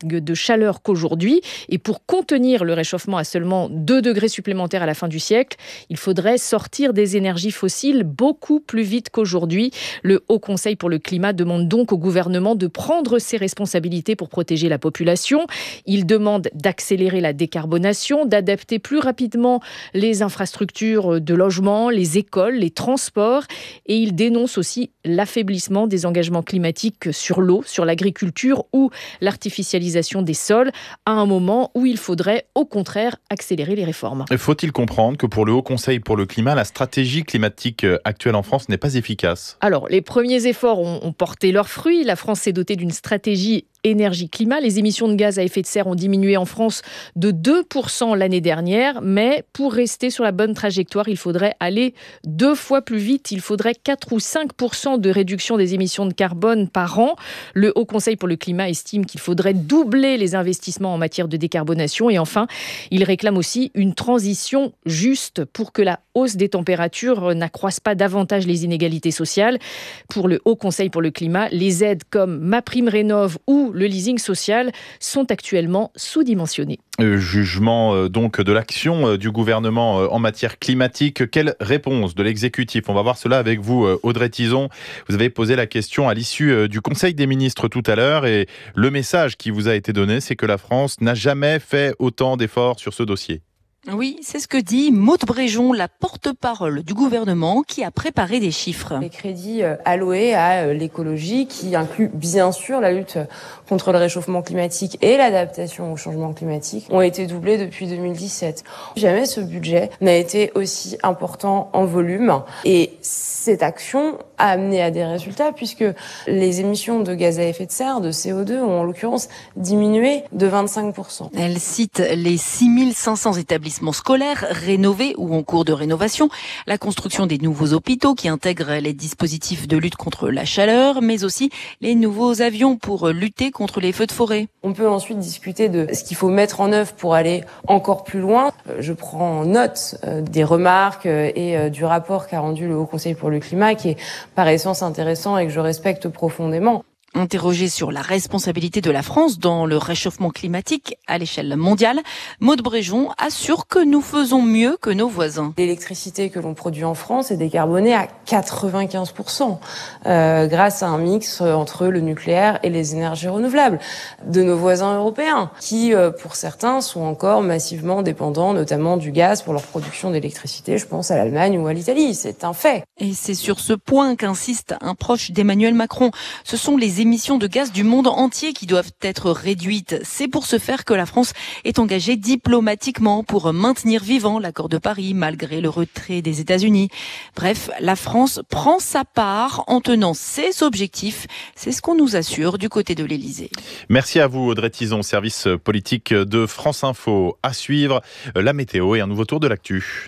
Speaker 24: de chaleur qu'aujourd'hui. Et pour contenir le réchauffement à seulement deux degrés supplémentaires à la fin du siècle, il faudrait sortir des énergies fossiles beaucoup plus vite qu'aujourd'hui. Le Haut Conseil pour le climat demande donc au gouvernement de prendre ses responsabilités pour protéger la population. Il demande d'accélérer la décarbonation, d'adapter plus rapidement les infrastructures de logement, les écoles, les transports. Et il dénonce aussi l'affaiblissement des engagements climatiques sur l'eau, sur l'agriculture ou l'artificialisation des sols, à un moment où il faudrait au contraire accélérer les réformes.
Speaker 8: Faut-il comprendre que pour le Haut Conseil pour le climat, la stratégie climatique actuelle en France n'est pas efficace ?
Speaker 24: Alors, les premiers efforts ont, ont porté leurs fruits. La France s'est dotée d'une stratégie énergie-climat. Les émissions de gaz à effet de serre ont diminué en France de deux pour cent l'année dernière, mais pour rester sur la bonne trajectoire, il faudrait aller deux fois plus vite. Il faudrait quatre ou cinq pour cent de réduction des émissions de carbone par an. Le Haut Conseil pour le climat estime qu'il faudrait doubler les investissements en matière de décarbonation. Et enfin, il réclame aussi une transition juste pour que la hausse des températures n'accroisse pas davantage les inégalités sociales. Pour le Haut Conseil pour le climat, les aides comme MaPrimeRénov' ou le leasing social sont actuellement sous-dimensionnés.
Speaker 8: Euh, jugement euh, donc de l'action euh, du gouvernement euh, en matière climatique. Quelle réponse de l'exécutif ? On va voir cela avec vous, euh, Audrey Tizon. Vous avez posé la question à l'issue euh, du Conseil des ministres tout à l'heure et le message qui vous a été donné, c'est que la France n'a jamais fait autant d'efforts sur ce dossier.
Speaker 3: Oui, c'est ce que dit Maude Bréjon, la porte-parole du gouvernement, qui a préparé des chiffres.
Speaker 4: Les crédits alloués à l'écologie, qui incluent bien sûr la lutte contre le réchauffement climatique et l'adaptation au changement climatique, ont été doublés depuis deux mille dix-sept. Jamais ce budget n'a été aussi important en volume. Et cette action a amené à des résultats, puisque les émissions de gaz à effet de serre, de C O deux, ont en l'occurrence diminué de vingt-cinq pour cent.
Speaker 3: Elle cite les six mille cinq cents établissements scolaires rénovés ou en cours de rénovation, la construction des nouveaux hôpitaux qui intègrent les dispositifs de lutte contre la chaleur, mais aussi les nouveaux avions pour lutter contre les feux de forêt.
Speaker 4: On peut ensuite discuter de ce qu'il faut mettre en œuvre pour aller encore plus loin. Je prends note des remarques et du rapport qu'a rendu le Haut Conseil pour le climat, qui est par essence intéressant et que je respecte profondément.
Speaker 3: Interrogée sur la responsabilité de la France dans le réchauffement climatique à l'échelle mondiale, Maude Bréjon assure que nous faisons mieux que nos voisins.
Speaker 4: L'électricité que l'on produit en France est décarbonée à quatre-vingt-quinze pour cent euh, grâce à un mix entre le nucléaire et les énergies renouvelables de nos voisins européens qui, euh, pour certains, sont encore massivement dépendants, notamment du gaz pour leur production d'électricité. Je pense à l'Allemagne ou à l'Italie. C'est un fait.
Speaker 3: Et c'est sur ce point qu'insiste un proche d'Emmanuel Macron. Ce sont les émissions de gaz du monde entier qui doivent être réduites. C'est pour ce faire que la France est engagée diplomatiquement pour maintenir vivant l'accord de Paris malgré le retrait des États-Unis. Bref, la France prend sa part en tenant ses objectifs. C'est ce qu'on nous assure du côté de l'Élysée.
Speaker 8: Merci à vous, Audrey Tizon, service politique de France Info. À suivre, la météo et un nouveau tour de l'actu.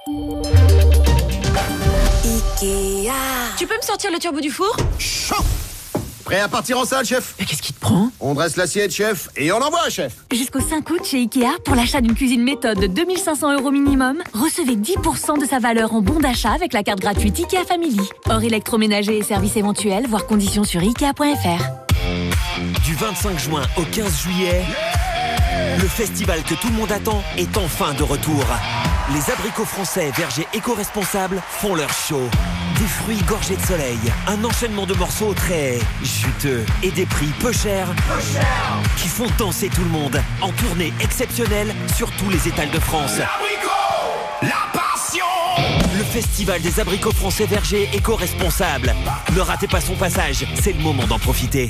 Speaker 5: Ikea. Tu peux me sortir le turbo du four ?
Speaker 6: Chaud. Prêt à partir en salle, chef ?
Speaker 5: Mais qu'est-ce qui te prend ?
Speaker 6: On dresse l'assiette, chef, et on envoie, chef.
Speaker 5: Jusqu'au cinq août chez Ikea, pour l'achat d'une cuisine méthode de deux mille cinq cents euros minimum, recevez dix pour cent de sa valeur en bon d'achat avec la carte gratuite Ikea Family. Hors électroménager et services éventuels, voir conditions sur ikea point f r.
Speaker 22: Du vingt-cinq juin au quinze juillet, le festival que tout le monde attend est enfin de retour. Les abricots français vergers éco-responsables font leur show. Des fruits gorgés de soleil, un enchaînement de morceaux très juteux et des prix peu chers, peu chers qui font danser tout le monde en tournée exceptionnelle sur tous les étals de France.
Speaker 6: L'abricot, la passion.
Speaker 22: Le festival des abricots français vergers éco-responsables. Ne ratez pas son passage, c'est le moment d'en profiter.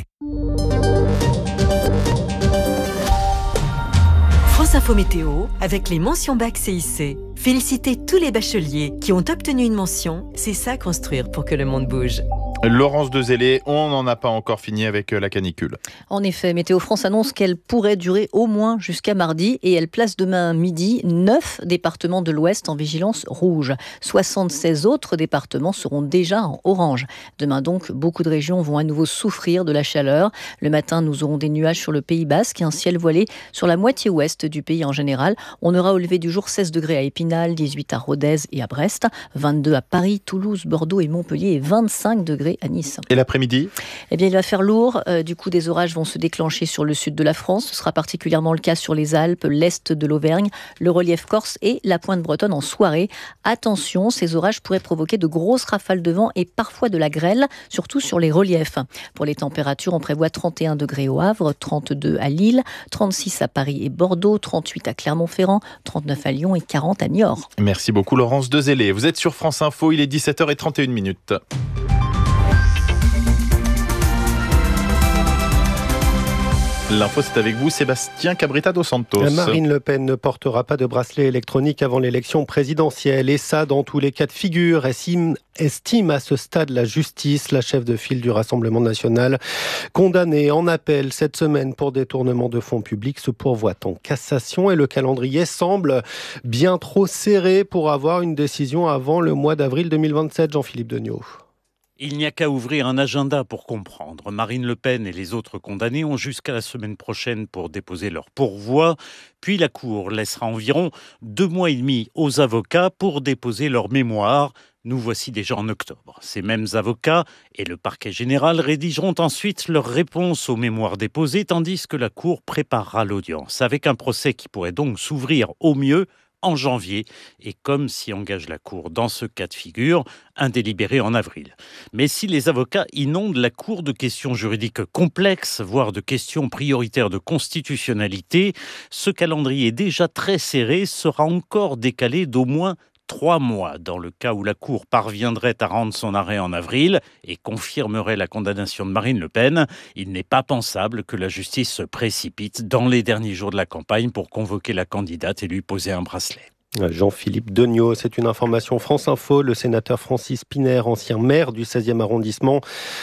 Speaker 23: France Info Météo avec les mentions bac C I C. Félicitez tous les bacheliers qui ont obtenu une mention. C'est ça construire pour que le monde bouge.
Speaker 8: Laurence Dezellé, on n'en a pas encore fini avec la canicule.
Speaker 25: En effet, Météo France annonce qu'elle pourrait durer au moins jusqu'à mardi et elle place demain midi neuf départements de l'Ouest en vigilance rouge. soixante-seize autres départements seront déjà en orange. Demain donc, beaucoup de régions vont à nouveau souffrir de la chaleur. Le matin, nous aurons des nuages sur le Pays Basque et un ciel voilé sur la moitié ouest du pays en général. On aura au lever du jour seize degrés à Épinal, dix-huit à Rodez et à Brest, vingt-deux à Paris, Toulouse, Bordeaux et Montpellier et vingt-cinq degrés degrés à Nice.
Speaker 8: Et l'après-midi ?
Speaker 25: Eh bien, il va faire lourd. Euh, du coup, des orages vont se déclencher sur le sud de la France. Ce sera particulièrement le cas sur les Alpes, l'est de l'Auvergne, le relief corse et la pointe bretonne en soirée. Attention, ces orages pourraient provoquer de grosses rafales de vent et parfois de la grêle, surtout sur les reliefs. Pour les températures, on prévoit trente et un degrés au Havre, trente-deux à Lille, trente-six à Paris et Bordeaux, trente-huit à Clermont-Ferrand, trente-neuf à Lyon et quarante à Niort.
Speaker 8: Merci beaucoup Laurence Dezélé. Vous êtes sur France Info, il est dix-sept heures trente et une minutes. L'info, c'est avec vous, Sébastien Cabrita dos Santos.
Speaker 1: Marine Le Pen ne portera pas de bracelet électronique avant l'élection présidentielle. Et ça, dans tous les cas de figure, estime, estime à ce stade la justice. La chef de file du Rassemblement national, condamnée en appel cette semaine pour détournement de fonds publics, se pourvoit en cassation. Et le calendrier semble bien trop serré pour avoir une décision avant le mois d'avril deux mille vingt-sept. Jean-Philippe Degnaud.
Speaker 2: Il n'y a qu'à ouvrir un agenda pour comprendre. Marine Le Pen et les autres condamnés ont jusqu'à la semaine prochaine pour déposer leur pourvoi. Puis la Cour laissera environ deux mois et demi aux avocats pour déposer leur mémoire. Nous voici déjà en octobre. Ces mêmes avocats et le parquet général rédigeront ensuite leur réponse aux mémoires déposées, tandis que la Cour préparera l'audience, avec un procès qui pourrait donc s'ouvrir au mieux en janvier, et comme s'y engage la Cour dans ce cas de figure, un délibéré en avril. Mais si les avocats inondent la Cour de questions juridiques complexes, voire de questions prioritaires de constitutionnalité, ce calendrier déjà très serré sera encore décalé d'au moins trois mois, dans le cas où la Cour parviendrait à rendre son arrêt en avril et confirmerait la condamnation de Marine Le Pen. Il n'est pas pensable que la justice se précipite dans les derniers jours de la campagne pour convoquer la candidate et lui poser un bracelet.
Speaker 1: Jean-Philippe Degnaud, c'est une information France Info. Le sénateur Francis Piner, ancien maire du seizième arrondissement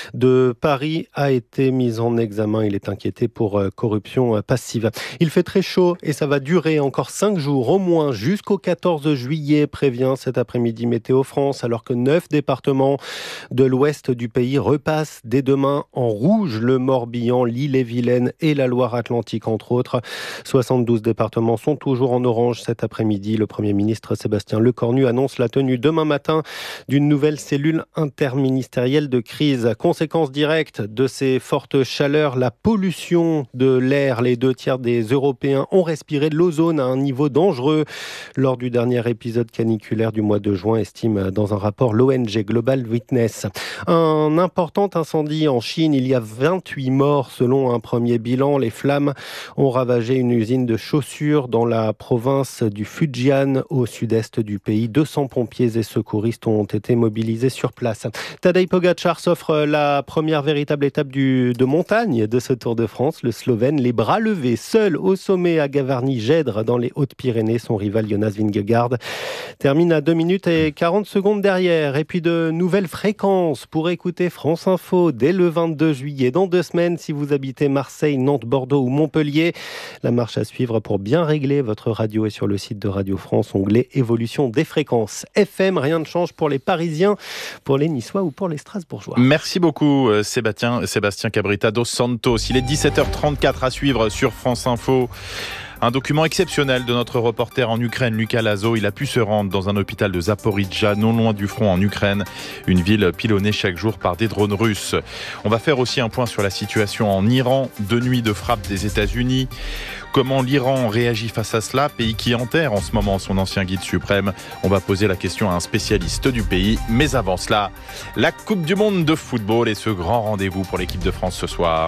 Speaker 1: de Paris, a été mis en examen. Il est inquiété pour corruption passive. Il fait très chaud et ça va durer encore cinq jours au moins jusqu'au quatorze juillet, prévient cet après-midi Météo France, alors que neuf départements de l'ouest du pays repassent dès demain en rouge. Le Morbihan, l'Ille-et-Vilaine et la Loire-Atlantique, entre autres. soixante-douze départements sont toujours en orange cet après-midi. Le Premier ministre Sébastien Lecornu annonce la tenue demain matin d'une nouvelle cellule interministérielle de crise. Conséquence directe de ces fortes chaleurs, la pollution de l'air. Les deux tiers des Européens ont respiré de l'ozone à un niveau dangereux lors du dernier épisode caniculaire du mois de juin, estime dans un rapport l'O N G Global Witness. Un important incendie en Chine, il y a vingt-huit morts selon un premier bilan. Les flammes ont ravagé une usine de chaussures dans la province du Fujian, au sud-est du pays. deux cents pompiers et secouristes ont été mobilisés sur place. Tadej Pogačar s'offre la première véritable étape du, de montagne de ce Tour de France. Le Slovène, les bras levés, seul au sommet à Gavarnie-Gèdre dans les Hautes-Pyrénées. Son rival Jonas Vingegaard termine à deux minutes et quarante secondes derrière. Et puis de nouvelles fréquences pour écouter France Info dès le vingt-deux juillet. Dans deux semaines, si vous habitez Marseille, Nantes, Bordeaux ou Montpellier, la marche à suivre pour bien régler votre radio est sur le site de Radio France. Onglet évolution des fréquences. F M, rien ne change pour les Parisiens, pour les Niçois ou pour les Strasbourgeois.
Speaker 8: Merci beaucoup Sébastien, Sébastien Cabrita dos Santos. Il est dix-sept heures trente-quatre à suivre sur France Info. Un document exceptionnel de notre reporter en Ukraine, Lucas Lazo. Il a pu se rendre dans un hôpital de Zaporijjia, non loin du front en Ukraine, une ville pilonnée chaque jour par des drones russes. On va faire aussi un point sur la situation en Iran, deux nuits de frappe des États-Unis. Comment l'Iran réagit face à cela, pays qui enterre en ce moment son ancien guide suprême. On va poser la question à un spécialiste du pays. Mais avant cela, la Coupe du Monde de football et ce grand rendez-vous pour l'équipe de France ce soir.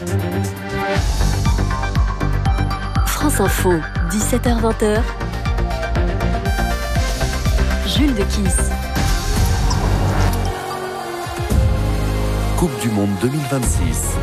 Speaker 14: France Info, dix-sept heures vingt. Jules de Kiss.
Speaker 22: Coupe du Monde deux mille vingt-six.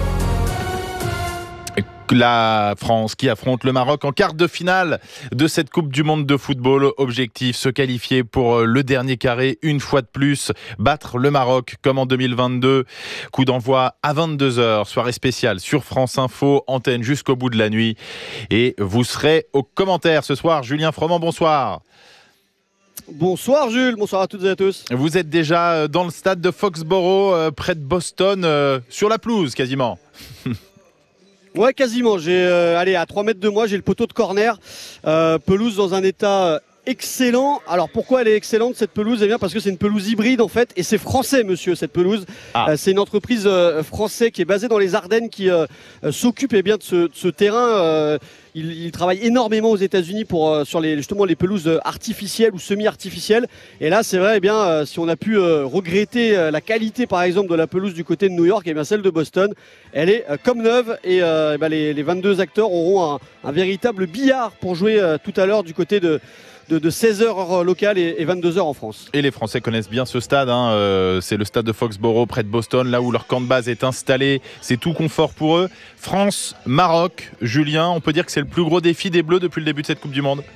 Speaker 8: La France qui affronte le Maroc en quart de finale de cette Coupe du Monde de football. Objectif, se qualifier pour le dernier carré une fois de plus, battre le Maroc comme en deux mille vingt-deux. Coup d'envoi à vingt-deux heures, soirée spéciale sur France Info, antenne jusqu'au bout de la nuit. Et vous serez aux commentaires ce soir. Julien Froment, bonsoir.
Speaker 7: Bonsoir Jules, bonsoir à toutes et à tous.
Speaker 8: Vous êtes déjà dans le stade de Foxborough, près de Boston, sur la pelouse quasiment.
Speaker 7: Ouais, quasiment. J'ai, euh, allez, à trois mètres de moi, j'ai le poteau de corner. Euh, pelouse dans un état excellent. Alors pourquoi elle est excellente cette pelouse? Eh bien parce que c'est une pelouse hybride en fait, et c'est français monsieur cette pelouse. Ah. Euh, c'est une entreprise euh, française qui est basée dans les Ardennes qui euh, euh, s'occupe eh bien de ce, de ce terrain. Euh, il, il travaille énormément aux États-Unis pour euh, sur les justement les pelouses artificielles ou semi-artificielles. Et là c'est vrai eh bien euh, si on a pu euh, regretter euh, la qualité par exemple de la pelouse du côté de New York, eh bien celle de Boston, elle est euh, comme neuve et euh, eh bien, les, les vingt-deux acteurs auront un, un véritable billard pour jouer euh, tout à l'heure du côté de De, de seize heures locales et, et vingt-deux heures en France.
Speaker 8: Et les Français connaissent bien ce stade, hein. euh, c'est le stade de Foxborough près de Boston, là où leur camp de base est installé, c'est tout confort pour eux. France, Maroc, Julien, on peut dire que c'est le plus gros défi des Bleus depuis le début de cette Coupe du Monde?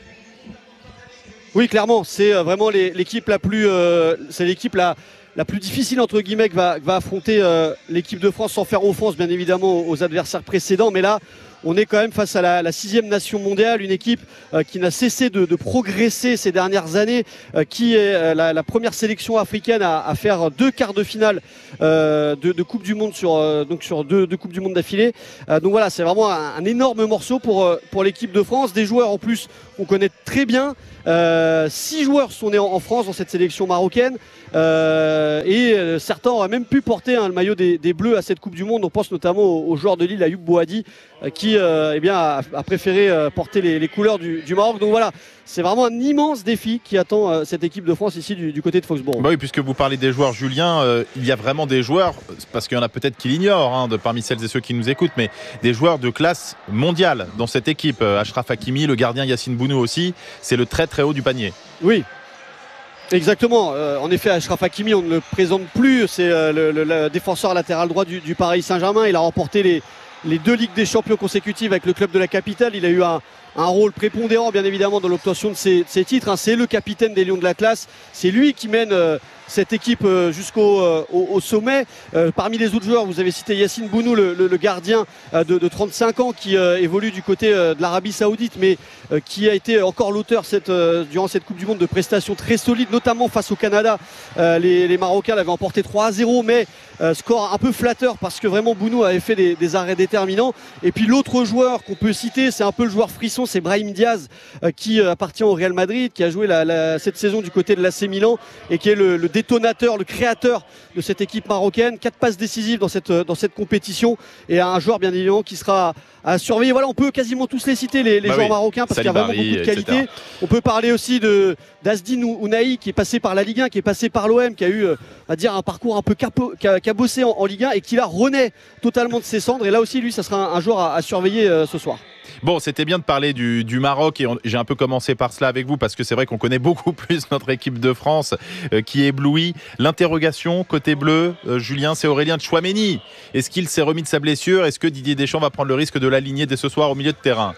Speaker 7: Oui, clairement, c'est vraiment les, l'équipe la plus, euh, c'est l'équipe la, la plus difficile entre guillemets que va, que va affronter euh, l'équipe de France, sans faire offense bien évidemment aux adversaires précédents, mais là on est quand même face à la, la sixième nation mondiale, une équipe euh, qui n'a cessé de, de progresser ces dernières années, euh, qui est euh, la, la première sélection africaine à, à faire deux quarts de finale euh, de, de Coupe du Monde sur, euh, donc sur deux, deux Coupes du Monde d'affilée. Euh, donc voilà, c'est vraiment un, un énorme morceau pour, euh, pour l'équipe de France. Des joueurs en plus qu'on connaît très bien. Euh, six joueurs sont nés en, en France dans cette sélection marocaine. Euh, et euh, certains auraient même pu porter hein, le maillot des, des Bleus à cette Coupe du Monde. On pense notamment au, au joueur de Lille, Ayoub Boadi, euh, qui euh, eh bien, a, a préféré euh, porter les, les couleurs du, du Maroc. Donc voilà, c'est vraiment un immense défi qui attend euh, cette équipe de France ici du, du côté de Foxborough.
Speaker 8: Bah oui, puisque vous parlez des joueurs, Julien, euh, il y a vraiment des joueurs, parce qu'il y en a peut-être qui l'ignorent hein, de, parmi celles et ceux qui nous écoutent, mais des joueurs de classe mondiale dans cette équipe. Euh, Achraf Hakimi, le gardien Yassine Bounou aussi, c'est le très très haut du panier.
Speaker 7: Oui. Exactement, euh, en effet Achraf Hakimi on ne le présente plus, c'est euh, le, le, le défenseur latéral droit du, du Paris Saint-Germain. Il a remporté les, les deux Ligues des Champions consécutives avec le club de la capitale. Il a eu un, un rôle prépondérant bien évidemment dans l'obtention de ces, de ces titres, hein. C'est le capitaine des Lions de l'Atlas, c'est lui qui mène euh, cette équipe euh, jusqu'au euh, au, au sommet. Euh, parmi les autres joueurs, vous avez cité Yassine Bounou, le, le, le gardien euh, de, de trente-cinq ans qui euh, évolue du côté euh, de l'Arabie Saoudite, mais euh, qui a été encore l'auteur cette, euh, durant cette Coupe du Monde de prestations très solides, notamment face au Canada. Euh, les, les Marocains l'avaient emporté trois à zéro, mais euh, score un peu flatteur parce que vraiment Bounou avait fait des, des arrêts déterminants. Et puis l'autre joueur qu'on peut citer, c'est un peu le joueur frisson, c'est Brahim Diaz euh, qui euh, appartient au Real Madrid, qui a joué la, la, cette saison du côté de l'A C Milan et qui est le, le détonateur, le créateur de cette équipe marocaine. Quatre passes décisives dans cette, dans cette compétition et un joueur bien évidemment qui sera à surveiller. Voilà, on peut quasiment tous les citer, les, les bah joueurs oui. marocains, parce qu'il y a vraiment beaucoup de qualité. et cetera. On peut parler aussi de d'Azdine Ounahi qui est passé par la Ligue un, qui est passé par l'O M, qui a eu euh, à dire un parcours un peu capo, qui, a, qui a bossé en, en Ligue un et qui là renaît totalement de ses cendres. Et là aussi, lui, ça sera un, un joueur à, à surveiller euh, ce soir.
Speaker 8: Bon, c'était bien de parler du, du Maroc et on, j'ai un peu commencé par cela avec vous parce que c'est vrai qu'on connaît beaucoup plus notre équipe de France euh, qui éblouit. L'interrogation côté bleu, euh, Julien, c'est Aurélien Tchouaméni. Est-ce qu'il s'est remis de sa blessure? Est-ce que Didier Deschamps va prendre le risque de l'aligner dès ce soir au milieu de terrain?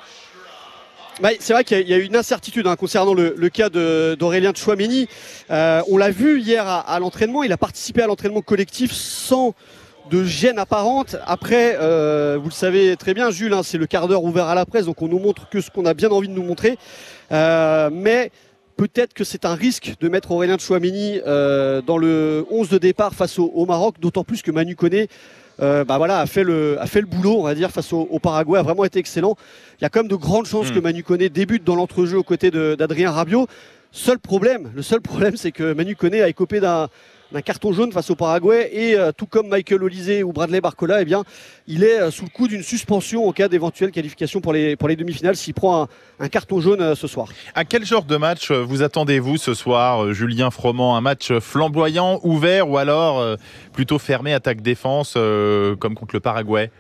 Speaker 7: Bah, c'est vrai qu'il y a eu une incertitude hein, concernant le, le cas de, d'Aurélien Tchouaméni. Euh, on l'a vu hier à, à l'entraînement, il a participé à l'entraînement collectif sans de gêne apparente. Après, euh, vous le savez très bien, Jules, hein, c'est le quart d'heure ouvert à la presse, donc on nous montre que ce qu'on a bien envie de nous montrer. Euh, mais peut-être que c'est un risque de mettre Aurélien Tchouaméni euh, dans le onze de départ face au, au Maroc, d'autant plus que Manu Koné euh, bah voilà, a, fait le, a fait le boulot, on va dire, face au, au Paraguay, a vraiment été excellent. Il y a quand même de grandes chances mmh. que Manu Koné débute dans l'entrejeu aux côtés de, d'Adrien Rabiot. Seul problème, le seul problème, c'est que Manu Koné a écopé d'un d'un carton jaune face au Paraguay et euh, tout comme Michael Olise ou Bradley Barcola, eh bien, il est euh, sous le coup d'une suspension en cas d'éventuelle qualification pour les, pour les demi-finales s'il prend un, un carton jaune euh, ce soir.
Speaker 8: À quel genre de match vous attendez-vous ce soir, euh, Julien Froment? Un match flamboyant, ouvert ou alors euh, plutôt fermé, attaque-défense euh, comme contre le Paraguay?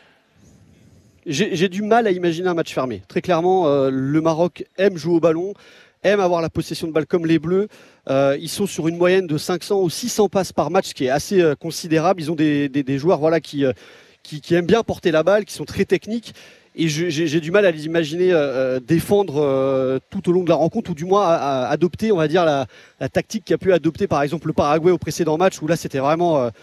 Speaker 7: J'ai, j'ai du mal à imaginer un match fermé. Très clairement, euh, le Maroc aime jouer au ballon, aime avoir la possession de balle comme les Bleus. Euh, ils sont sur une moyenne de cinq cents ou six cents passes par match, ce qui est assez euh, considérable. Ils ont des, des, des joueurs voilà, qui, euh, qui, qui aiment bien porter la balle, qui sont très techniques. Et je, j'ai, j'ai du mal à les imaginer euh, défendre euh, tout au long de la rencontre, ou du moins à, à adopter, on va dire, la, la tactique qu'a pu adopter par exemple le Paraguay au précédent match, où là c'était vraiment... Euh,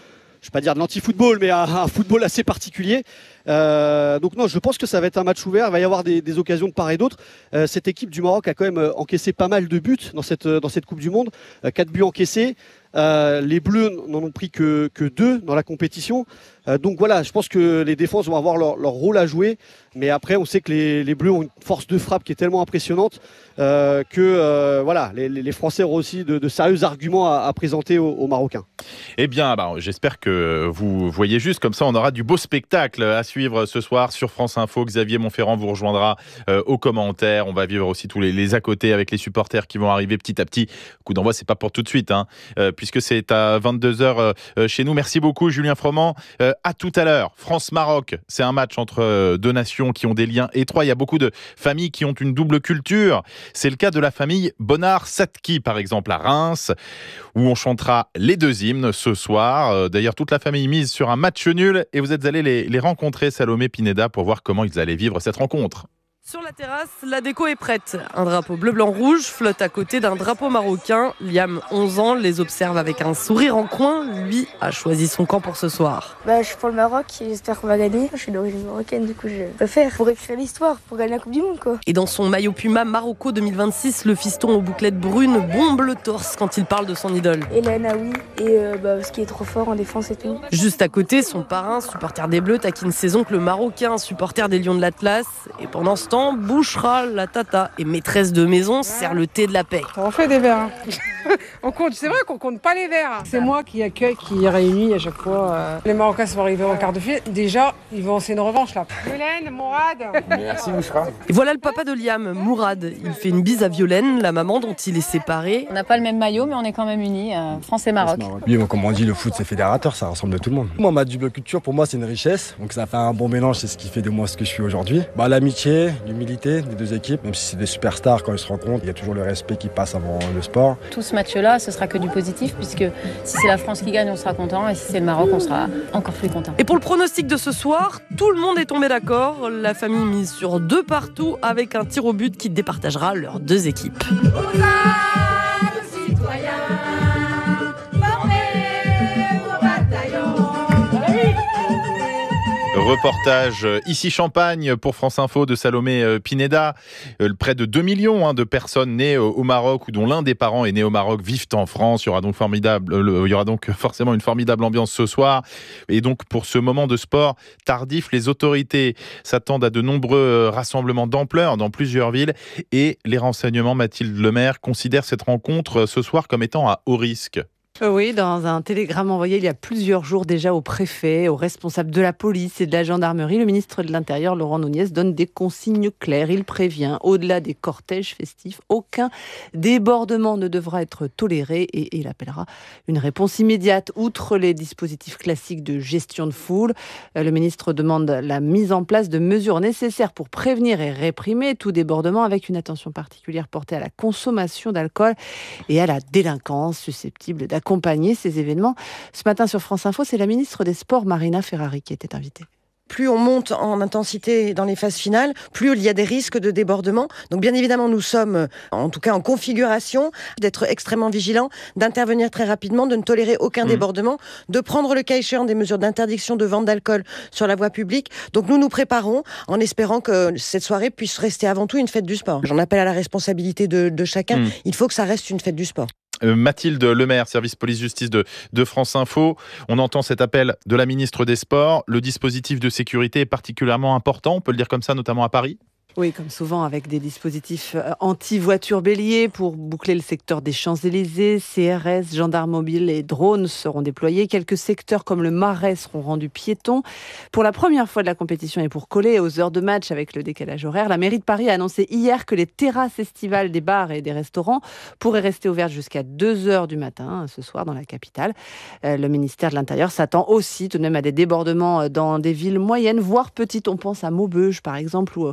Speaker 7: je ne vais pas dire de l'anti-football, mais un, un football assez particulier. Euh, donc non, je pense que ça va être un match ouvert. Il va y avoir des, des occasions de part et d'autre. Euh, cette équipe du Maroc a quand même encaissé pas mal de buts dans cette, dans cette Coupe du Monde. Euh, quatre buts encaissés. Euh, les Bleus n'en ont pris que, que deux dans la compétition. Euh, donc voilà, je pense que les défenses vont avoir leur, leur rôle à jouer. Mais après, on sait que les, les Bleus ont une force de frappe qui est tellement impressionnante euh, que euh, voilà, les, les Français auront aussi de, de sérieux arguments à, à présenter aux, aux Marocains.
Speaker 8: Eh bien, bah, j'espère que vous voyez juste. Comme ça, on aura du beau spectacle à suivre ce soir sur France Info. Xavier Montferrand vous rejoindra euh, aux commentaires. On va vivre aussi tous les, les à côté avec les supporters qui vont arriver petit à petit. Coup d'envoi, c'est pas pour tout de suite, hein, euh, puisque c'est à vingt-deux heures euh, chez nous. Merci beaucoup, Julien Froment. Euh, à tout à l'heure. France-Maroc, c'est un match entre euh, deux nations qui ont des liens étroits. Il y a beaucoup de familles qui ont une double culture. C'est le cas de la famille Bonnard-Satki, par exemple, à Reims, où on chantera les deux hymnes ce soir. Euh, d'ailleurs, toute la famille mise sur un match nul et vous êtes allés les, les rencontrer, Salomé Pineda, pour voir comment ils allaient vivre cette rencontre.
Speaker 9: Sur la terrasse, la déco est prête. Un drapeau bleu-blanc-rouge flotte à côté d'un drapeau marocain. Liam, onze ans, les observe avec un sourire en coin. Lui a choisi son camp pour ce soir.
Speaker 10: Bah, je suis pour le Maroc et j'espère qu'on va gagner. Je suis d'origine marocaine, du coup je préfère pour écrire l'histoire, pour gagner la Coupe du Monde, quoi.
Speaker 9: Et dans son maillot Puma Marocco deux mille vingt-six, le fiston aux bouclettes brunes bombe le torse quand il parle de son idole.
Speaker 10: Et la Naoui, et euh, bah, ce qui est trop fort en défense et tout.
Speaker 9: Juste à côté, son parrain, supporter des Bleus, taquine ses oncles marocains, supporter des Lions de l'Atlas. Et pendant ce temps, Bouchra, la tata et maîtresse de maison, sert le thé de la paix.
Speaker 11: On fait des verres. On compte, c'est vrai qu'on compte pas les verres. C'est moi qui accueille, qui réunit à chaque fois. Euh, les Marocains sont arrivés en quart de finale. Déjà, ils vont c'est une revanche là. Violaine, Mourad. Merci Bouchra.
Speaker 9: Et voilà le papa de Liam, Mourad. Il fait une bise à Violaine, la maman dont il est séparé.
Speaker 13: On n'a pas le même maillot, mais on est quand même unis, euh, France et Maroc.
Speaker 15: Oui, bon, comme on dit, le foot c'est fédérateur, ça rassemble tout le monde. Moi, ma double culture, pour moi, c'est une richesse. Donc ça fait un bon mélange, c'est ce qui fait de moi ce que je suis aujourd'hui. Bah, l'amitié, l'humilité des deux équipes, même si c'est des superstars quand ils se rencontrent, il y a toujours le respect qui passe avant le sport.
Speaker 13: Tout ce match-là, ce sera que du positif, puisque si c'est la France qui gagne, on sera content, et si c'est le Maroc, on sera encore plus content.
Speaker 9: Et pour le pronostic de ce soir, tout le monde est tombé d'accord. La famille mise sur deux partout avec un tir au but qui départagera leurs deux équipes.
Speaker 8: Reportage ici Champagne pour France Info de Salomé Pineda. Près de deux millions hein, de personnes nées au Maroc ou dont l'un des parents est né au Maroc vivent en France. Il y aura donc formidable, il y aura donc forcément une formidable ambiance ce soir. Et donc pour ce moment de sport tardif, les autorités s'attendent à de nombreux rassemblements d'ampleur dans plusieurs villes. Et les renseignements, Mathilde Lemaire, considèrent cette rencontre ce soir comme étant à haut risque.
Speaker 26: Oui, dans un télégramme envoyé il y a plusieurs jours déjà au préfet, aux responsables de la police et de la gendarmerie, le ministre de l'Intérieur, Laurent Nunez, donne des consignes claires. Il prévient, au-delà des cortèges festifs, aucun débordement ne devra être toléré et il appellera une réponse immédiate. Outre les dispositifs classiques de gestion de foule, le ministre demande la mise en place de mesures nécessaires pour prévenir et réprimer tout débordement, avec une attention particulière portée à la consommation d'alcool et à la délinquance susceptible d'accompagner accompagner ces événements. Ce matin sur France Info, c'est la ministre des Sports, Marina Ferrari, qui était invitée.
Speaker 27: Plus on monte en intensité dans les phases finales, plus il y a des risques de débordement. Donc bien évidemment, nous sommes en tout cas en configuration d'être extrêmement vigilants, d'intervenir très rapidement, de ne tolérer aucun mmh. débordement, de prendre le cas échéant des mesures d'interdiction de vente d'alcool sur la voie publique. Donc nous nous préparons en espérant que cette soirée puisse rester avant tout une fête du sport. J'en appelle à la responsabilité de, de chacun. Mmh. Il faut que ça reste une fête du sport.
Speaker 8: Mathilde Lemaire, service police-justice de, de France Info. On entend cet appel de la ministre des Sports. Le dispositif de sécurité est particulièrement important, on peut le dire comme ça, notamment à Paris ?
Speaker 26: Oui, comme souvent, avec des dispositifs anti-voitures béliers pour boucler le secteur des Champs-Élysées. C R S, gendarmes mobiles et drones seront déployés. Quelques secteurs comme le Marais seront rendus piétons. Pour la première fois de la compétition et pour coller aux heures de match avec le décalage horaire, la mairie de Paris a annoncé hier que les terrasses estivales des bars et des restaurants pourraient rester ouvertes jusqu'à deux heures du matin ce soir dans la capitale. Le ministère de l'Intérieur s'attend aussi tout de même à des débordements dans des villes moyennes, voire petites. On pense à Maubeuge, par exemple, où les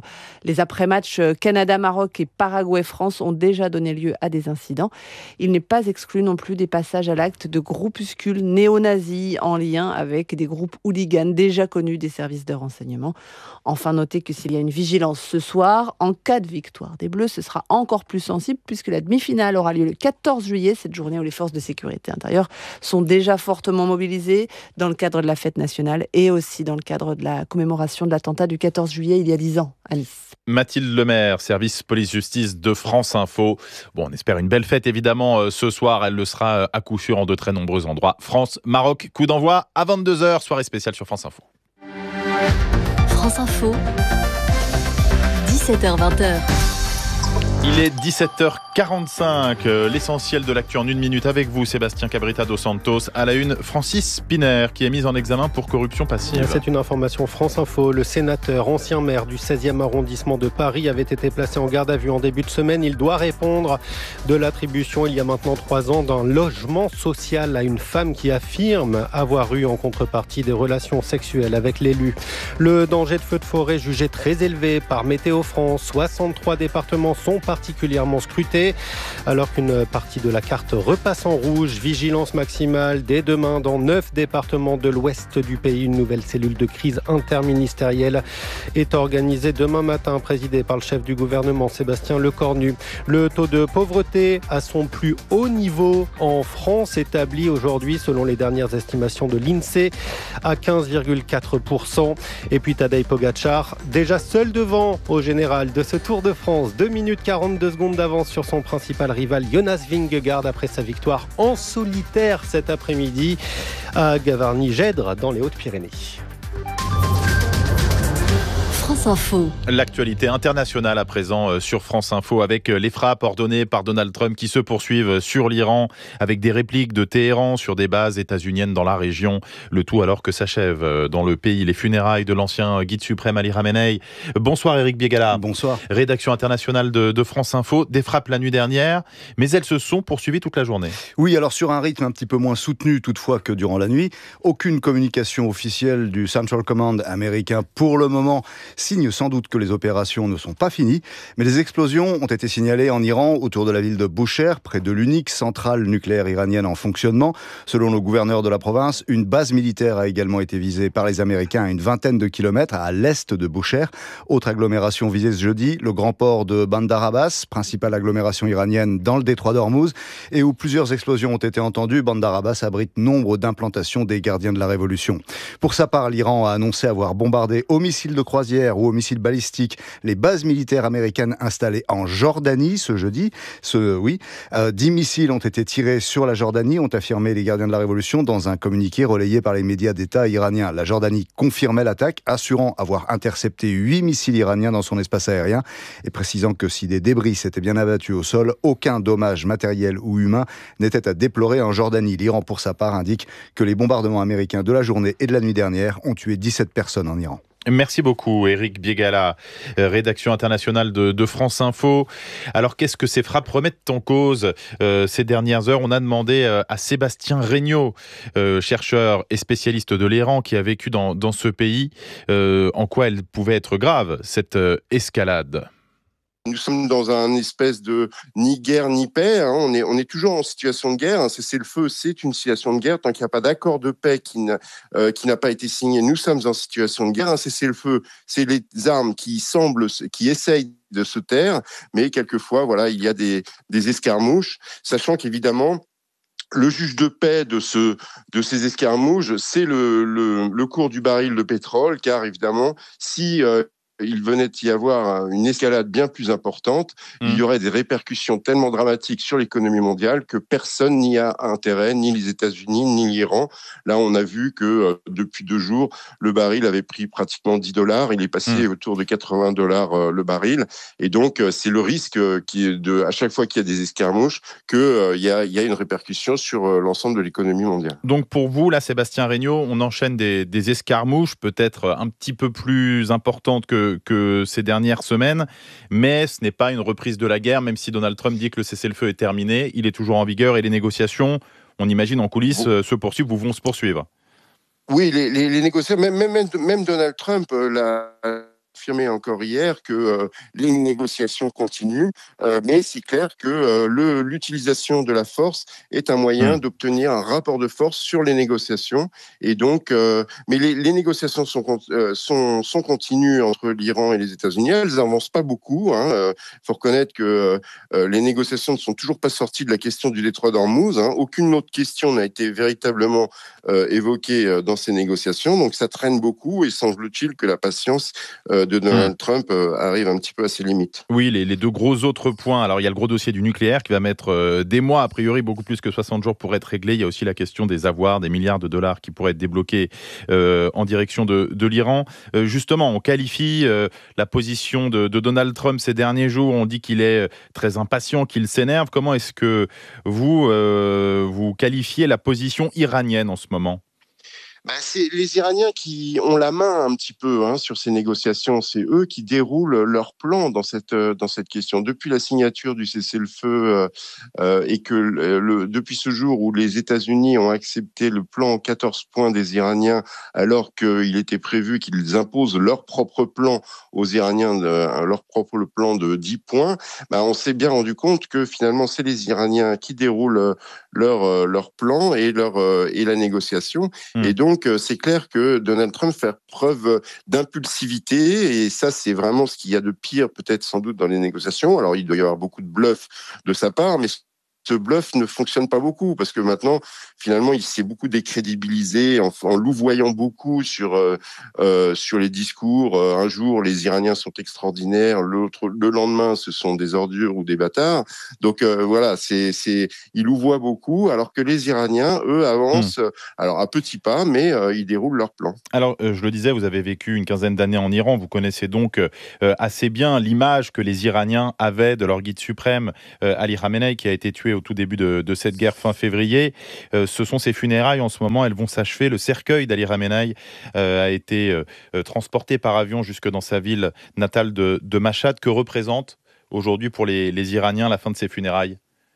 Speaker 26: Les après-matchs Canada-Maroc et Paraguay-France ont déjà donné lieu à des incidents. Il n'est pas exclu non plus des passages à l'acte de groupuscules néo-nazis en lien avec des groupes hooligans déjà connus des services de renseignement. Enfin, notez que s'il y a une vigilance ce soir, en cas de victoire des Bleus, ce sera encore plus sensible puisque la demi-finale aura lieu le quatorze juillet, cette journée où les forces de sécurité intérieure sont déjà fortement mobilisées dans le cadre de la fête nationale et aussi dans le cadre de la commémoration de l'attentat du quatorze juillet il y a dix ans à Nice.
Speaker 8: Mathilde Lemaire, service police-justice de France Info. Bon, on espère une belle fête évidemment ce soir. Elle le sera à coup sûr en de très nombreux endroits. France-Maroc, coup d'envoi à vingt-deux heures, soirée spéciale sur France Info.
Speaker 14: France Info, dix-sept heures vingt.
Speaker 8: Il est dix-sept heures quarante-cinq, l'essentiel de l'actu en une minute avec vous, Sébastien Cabrita dos Santos. À la une, Francis Spinner, qui est mis en examen pour corruption passive.
Speaker 1: C'est une information France Info. Le sénateur, ancien maire du seizième arrondissement de Paris, avait été placé en garde à vue en début de semaine. Il doit répondre de l'attribution, il y a maintenant trois ans, d'un logement social à une femme qui affirme avoir eu en contrepartie des relations sexuelles avec l'élu. Le danger de feu de forêt jugé très élevé par Météo France. soixante-trois départements sont particulièrement scrutés, alors qu'une partie de la carte repasse en rouge. Vigilance maximale dès demain dans neuf départements de l'ouest du pays. Une nouvelle cellule de crise interministérielle est organisée demain matin, présidée par le chef du gouvernement, Sébastien Lecornu. Le taux de pauvreté à son plus haut niveau en France, établi aujourd'hui, selon les dernières estimations de l'INSEE, à quinze virgule quatre pour cent. Et puis Tadej Pogačar, déjà seul devant au général de ce Tour de France. deux minutes quarante-deux secondes d'avance sur son principal rival Jonas Vingegaard après sa victoire en solitaire cet après-midi à Gavarnie-Gèdre dans les Hautes-Pyrénées.
Speaker 14: France Info.
Speaker 8: L'actualité internationale à présent sur France Info avec les frappes ordonnées par Donald Trump qui se poursuivent sur l'Iran avec des répliques de Téhéran sur des bases états-uniennes dans la région. Le tout alors que s'achèvent dans le pays les funérailles de l'ancien guide suprême Ali Khamenei. Bonsoir Éric Biégala.
Speaker 12: Bonsoir.
Speaker 8: Rédaction internationale de, de France Info. Des frappes la nuit dernière, mais elles se sont poursuivies toute la journée.
Speaker 12: Oui, alors sur un rythme un petit peu moins soutenu toutefois que durant la nuit. Aucune communication officielle du Central Command américain pour le moment. Signe sans doute que les opérations ne sont pas finies, mais les explosions ont été signalées en Iran autour de la ville de Bushehr, près de l'unique centrale nucléaire iranienne en fonctionnement. Selon le gouverneur de la province, une base militaire a également été visée par les Américains à une vingtaine de kilomètres à l'est de Bushehr. Autre agglomération visée ce jeudi, le grand port de Bandar Abbas, principale agglomération iranienne dans le détroit d'Ormuz, et où plusieurs explosions ont été entendues. Bandar Abbas abrite nombre d'implantations des gardiens de la révolution. Pour sa part, l'Iran a annoncé avoir bombardé au missile de croisière ou au missile balistique les bases militaires américaines installées en Jordanie ce jeudi. Ce, oui, euh, dix missiles ont été tirés sur la Jordanie, ont affirmé les gardiens de la Révolution dans un communiqué relayé par les médias d'État iraniens. La Jordanie confirmait l'attaque, assurant avoir intercepté huit missiles iraniens dans son espace aérien et précisant que si des débris s'étaient bien abattus au sol, aucun dommage matériel ou humain n'était à déplorer en Jordanie. L'Iran, pour sa part, indique que les bombardements américains de la journée et de la nuit dernière ont tué dix-sept personnes en Iran.
Speaker 8: Merci beaucoup Éric Biégala, rédaction internationale de, de France Info. Alors qu'est-ce que ces frappes remettent en cause euh, ces dernières heures? On a demandé euh, à Sébastien Regnault, euh, chercheur et spécialiste de l'Iran qui a vécu dans, dans ce pays, euh, en quoi elle pouvait être grave, cette euh, escalade.
Speaker 16: Nous sommes dans un espèce de ni guerre ni paix. Hein. On est, on est toujours en situation de guerre. Un cessez-le-feu, c'est une situation de guerre. Tant qu'il n'y a pas d'accord de paix qui n'a, euh, qui n'a pas été signé, nous sommes en situation de guerre. Un cessez-le-feu, c'est les armes qui semblent, qui essayent de se taire, mais quelquefois, voilà, il y a des, des escarmouches, sachant qu'évidemment, le juge de paix de, ce, de ces escarmouches, c'est le, le, le cours du baril de pétrole, car évidemment, si euh, il venait d'y avoir une escalade bien plus importante, mmh. il y aurait des répercussions tellement dramatiques sur l'économie mondiale que personne n'y a intérêt, ni les États-Unis, ni l'Iran. Là, on a vu que euh, depuis deux jours, le baril avait pris pratiquement dix dollars. Il est passé mmh. autour de quatre-vingts dollars euh, le baril. Et donc, euh, c'est le risque euh, qui est de, à chaque fois qu'il y a des escarmouches, qu'il euh, y, a, y a une répercussion sur euh, l'ensemble de l'économie mondiale.
Speaker 8: Donc, pour vous, là, Sébastien Regnault, on enchaîne des, des escarmouches peut-être un petit peu plus importantes que que ces dernières semaines, mais ce n'est pas une reprise de la guerre, même si Donald Trump dit que le cessez-le-feu est terminé, il est toujours en vigueur et les négociations, on imagine en coulisses, bon. se poursuivent ou vont se poursuivre.
Speaker 16: Oui, les, les, les négociations, même, même, même Donald Trump l'a, confirmé encore hier que euh, les négociations continuent, euh, mais c'est clair que euh, le, l'utilisation de la force est un moyen mmh. d'obtenir un rapport de force sur les négociations. Et donc, euh, mais les, les négociations sont, euh, sont, sont continues entre l'Iran et les États-Unis. Elles n'avancent pas beaucoup. Il hein. euh, faut reconnaître que euh, les négociations ne sont toujours pas sorties de la question du détroit d'Ormuz. Hein. Aucune autre question n'a été véritablement euh, évoquée euh, dans ces négociations. Donc, ça traîne beaucoup et semble-t-il que la patience euh, de Donald mmh. Trump euh, arrive un petit peu à ses limites.
Speaker 8: Oui, les, les deux gros autres points. Alors, il y a le gros dossier du nucléaire qui va mettre euh, des mois, a priori beaucoup plus que soixante jours pour être réglé. Il y a aussi la question des avoirs, des milliards de dollars qui pourraient être débloqués euh, en direction de, de l'Iran. Euh, justement, on qualifie euh, la position de, de Donald Trump ces derniers jours. On dit qu'il est très impatient, qu'il s'énerve. Comment est-ce que vous, euh, vous qualifiez la position iranienne en ce moment ?
Speaker 16: Bah, c'est les Iraniens qui ont la main un petit peu hein, sur ces négociations. C'est eux qui déroulent leur plan dans cette dans cette question. Depuis la signature du cessez-le-feu euh, euh, et que le, le, depuis ce jour où les États-Unis ont accepté le plan en quatorze points des Iraniens, alors qu'il était prévu qu'ils imposent leur propre plan aux Iraniens, de, leur propre plan de dix points, bah, on s'est bien rendu compte que finalement c'est les Iraniens qui déroulent leur leur plan et leur et la négociation. Mmh. Et donc Donc, c'est clair que Donald Trump fait preuve d'impulsivité et ça, c'est vraiment ce qu'il y a de pire peut-être sans doute dans les négociations. Alors, il doit y avoir beaucoup de bluff de sa part, mais ce bluff ne fonctionne pas beaucoup parce que maintenant, finalement, il s'est beaucoup décrédibilisé en, en louvoyant beaucoup sur euh, euh, sur les discours. Euh, un jour, les Iraniens sont extraordinaires, l'autre, le lendemain, ce sont des ordures ou des bâtards. Donc euh, voilà, c'est c'est il louvoie beaucoup, alors que les Iraniens, eux, avancent mmh. alors à petits pas, mais euh, ils déroulent leur plan.
Speaker 8: Alors, euh, je le disais, vous avez vécu une quinzaine d'années en Iran, vous connaissez donc euh, assez bien l'image que les Iraniens avaient de leur guide suprême, euh, Ali Khamenei, qui a été tué au tout début de, de cette guerre fin février. Euh, ce sont ses funérailles en ce moment, elles vont s'achever. Le cercueil d'Ali Khamenei euh, a été euh, transporté par avion jusque dans sa ville natale de, de Mashhad. Que représente aujourd'hui pour les, les Iraniens la fin de ces funérailles ?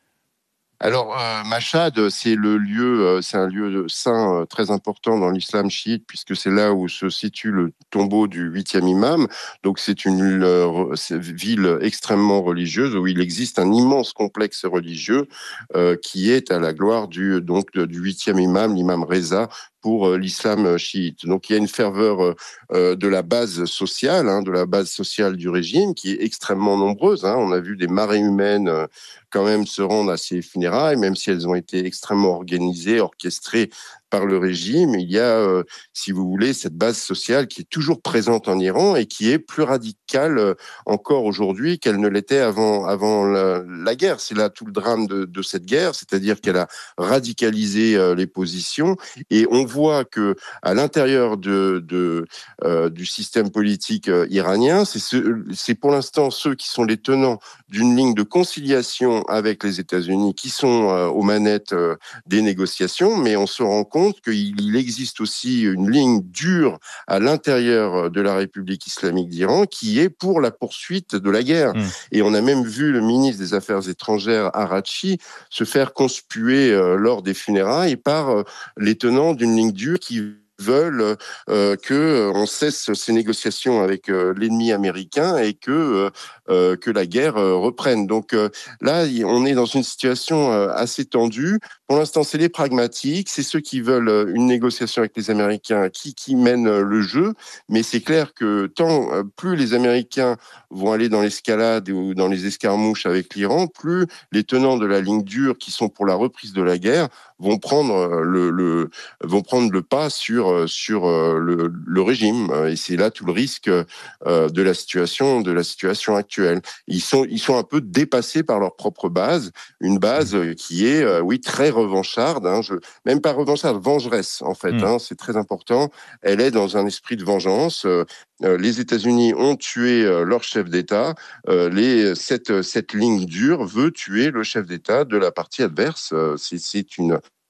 Speaker 16: Alors, euh, Mashhad, c'est le lieu, euh, c'est un lieu saint euh, très important dans l'islam chiite, puisque c'est là où se situe le tombeau du huitième imam. Donc, c'est une euh, c'est une ville extrêmement religieuse où il existe un immense complexe religieux euh, qui est à la gloire du donc du huitième imam, l'imam Reza, pour euh, l'islam chiite. Donc, il y a une ferveur euh, de la base sociale, hein, de la base sociale du régime, qui est extrêmement nombreuse. Hein. On a vu des marées humaines euh, quand même se rendre à ces funérailles, même si elles ont été extrêmement organisées, orchestrées par le régime. Il y a, euh, si vous voulez, cette base sociale qui est toujours présente en Iran et qui est plus radicale euh, encore aujourd'hui qu'elle ne l'était avant, avant la, la guerre. C'est là tout le drame de, de cette guerre, c'est-à-dire qu'elle a radicalisé euh, les positions et on voit que à l'intérieur de, de, euh, du système politique euh, iranien, c'est, ce, c'est pour l'instant ceux qui sont les tenants d'une ligne de conciliation avec les États-Unis qui sont euh, aux manettes euh, des négociations, mais on se rend compte qu'il existe aussi une ligne dure à l'intérieur de la République islamique d'Iran qui est pour la poursuite de la guerre. Mmh. Et on a même vu le ministre des Affaires étrangères, Araghchi, se faire conspuer euh, lors des funérailles par euh, les tenants d'une ligne dure qui veulent euh, que euh, on cesse ces négociations avec euh, l'ennemi américain et que euh, que la guerre euh, reprenne. Donc euh, là, on est dans une situation euh, assez tendue. Pour l'instant, c'est les pragmatiques, c'est ceux qui veulent une négociation avec les Américains qui qui mènent le jeu. Mais c'est clair que tant euh, plus les Américains vont aller dans l'escalade ou dans les escarmouches avec l'Iran, plus les tenants de la ligne dure qui sont pour la reprise de la guerre vont prendre le, le vont prendre le pas sur sur le, le régime et c'est là tout le risque de la situation de la situation actuelle. Ils sont ils sont un peu dépassés par leur propre base, une base qui est oui très revancharde, hein, je, même pas revancharde, vengeresse en fait. Mmh. Hein, c'est très important. Elle est dans un esprit de vengeance. Euh, les États-Unis ont tué euh, leur chef d'État. Euh, les cette cette ligne dure veut tuer le chef d'État de la partie adverse. Euh, c'est c'est une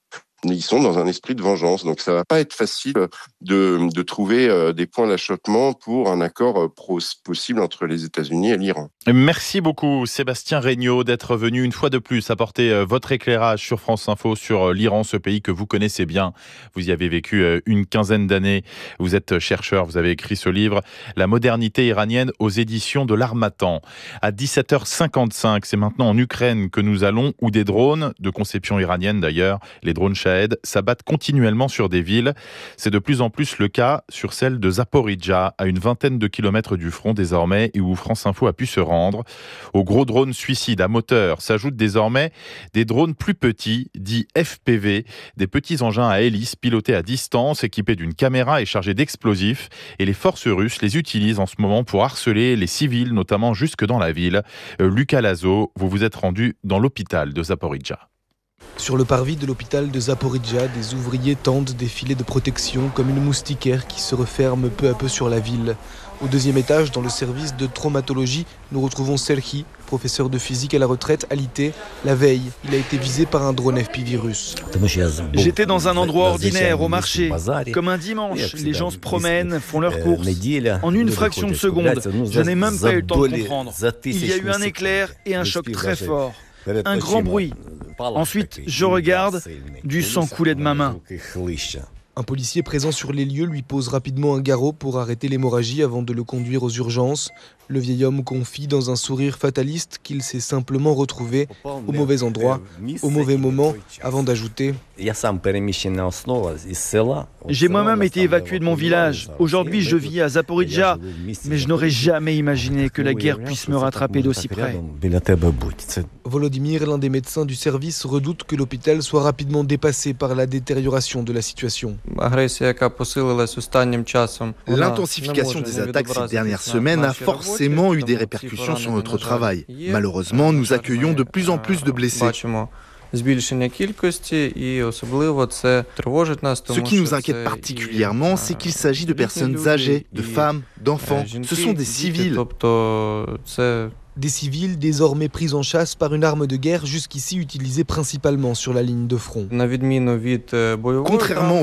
Speaker 16: ils sont dans un esprit de vengeance. Donc ça va pas être facile de, de trouver euh, des points d'achoppement pour un accord euh, pro- possible entre les États-Unis et l'Iran.
Speaker 8: Merci beaucoup Sébastien Regnault d'être venu une fois de plus apporter euh, votre éclairage sur France Info sur euh, l'Iran, ce pays que vous connaissez bien. Vous y avez vécu euh, une quinzaine d'années. Vous êtes chercheur, vous avez écrit ce livre « La modernité iranienne » aux éditions de l'Harmattan. À dix-sept heures cinquante-cinq, c'est maintenant en Ukraine que nous allons, où des drones, de conception iranienne d'ailleurs, les drones Shahed, s'abattent continuellement sur des villes. C'est de plus en plus le cas sur celle de Zaporijjia, à une vingtaine de kilomètres du front désormais, et où France Info a pu se rendre. Aux gros drones suicides à moteur s'ajoutent désormais des drones plus petits, dits F P V, des petits engins à hélice pilotés à distance, équipés d'une caméra et chargés d'explosifs. Et les forces russes les utilisent en ce moment pour harceler les civils, notamment jusque dans la ville. Euh, Lucas Lazo, vous vous êtes rendu dans l'hôpital de Zaporijjia.
Speaker 4: Sur le parvis de l'hôpital de Zaporijjia, des ouvriers tendent des filets de protection comme une moustiquaire qui se referme peu à peu sur la ville. Au deuxième étage, dans le service de traumatologie, nous retrouvons Serhi, professeur de physique à la retraite à l'I T. La veille, il a été visé par un drone F P V russe.
Speaker 17: J'étais dans un endroit ordinaire, au marché. Comme un dimanche, les gens se promènent, font leurs courses. En une fraction de seconde, je n'ai même pas eu le temps de comprendre. Il y a eu un éclair et un choc très fort. Un grand bruit. Ensuite, je regarde, du sang coulait de ma main.
Speaker 4: Un policier présent sur les lieux lui pose rapidement un garrot pour arrêter l'hémorragie avant de le conduire aux urgences. Le vieil homme confie dans un sourire fataliste qu'il s'est simplement retrouvé au mauvais endroit, au mauvais moment, avant d'ajouter «
Speaker 17: J'ai moi-même été évacué de mon village. Aujourd'hui, je vis à Zaporijjia, mais je n'aurais jamais imaginé que la guerre puisse me rattraper d'aussi près. »
Speaker 4: Volodymyr, l'un des médecins du service, redoute que l'hôpital soit rapidement dépassé par la détérioration de la situation.
Speaker 18: L'intensification des attaques ces dernières semaines a forcément eu des répercussions sur notre travail. Malheureusement, nous accueillons de plus en plus de blessés. Ce qui nous inquiète particulièrement, c'est qu'il s'agit de personnes âgées, de femmes, d'enfants. Ce sont des civils.
Speaker 4: Des civils désormais pris en chasse par une arme de guerre jusqu'ici utilisée principalement sur la ligne de front.
Speaker 18: Contrairement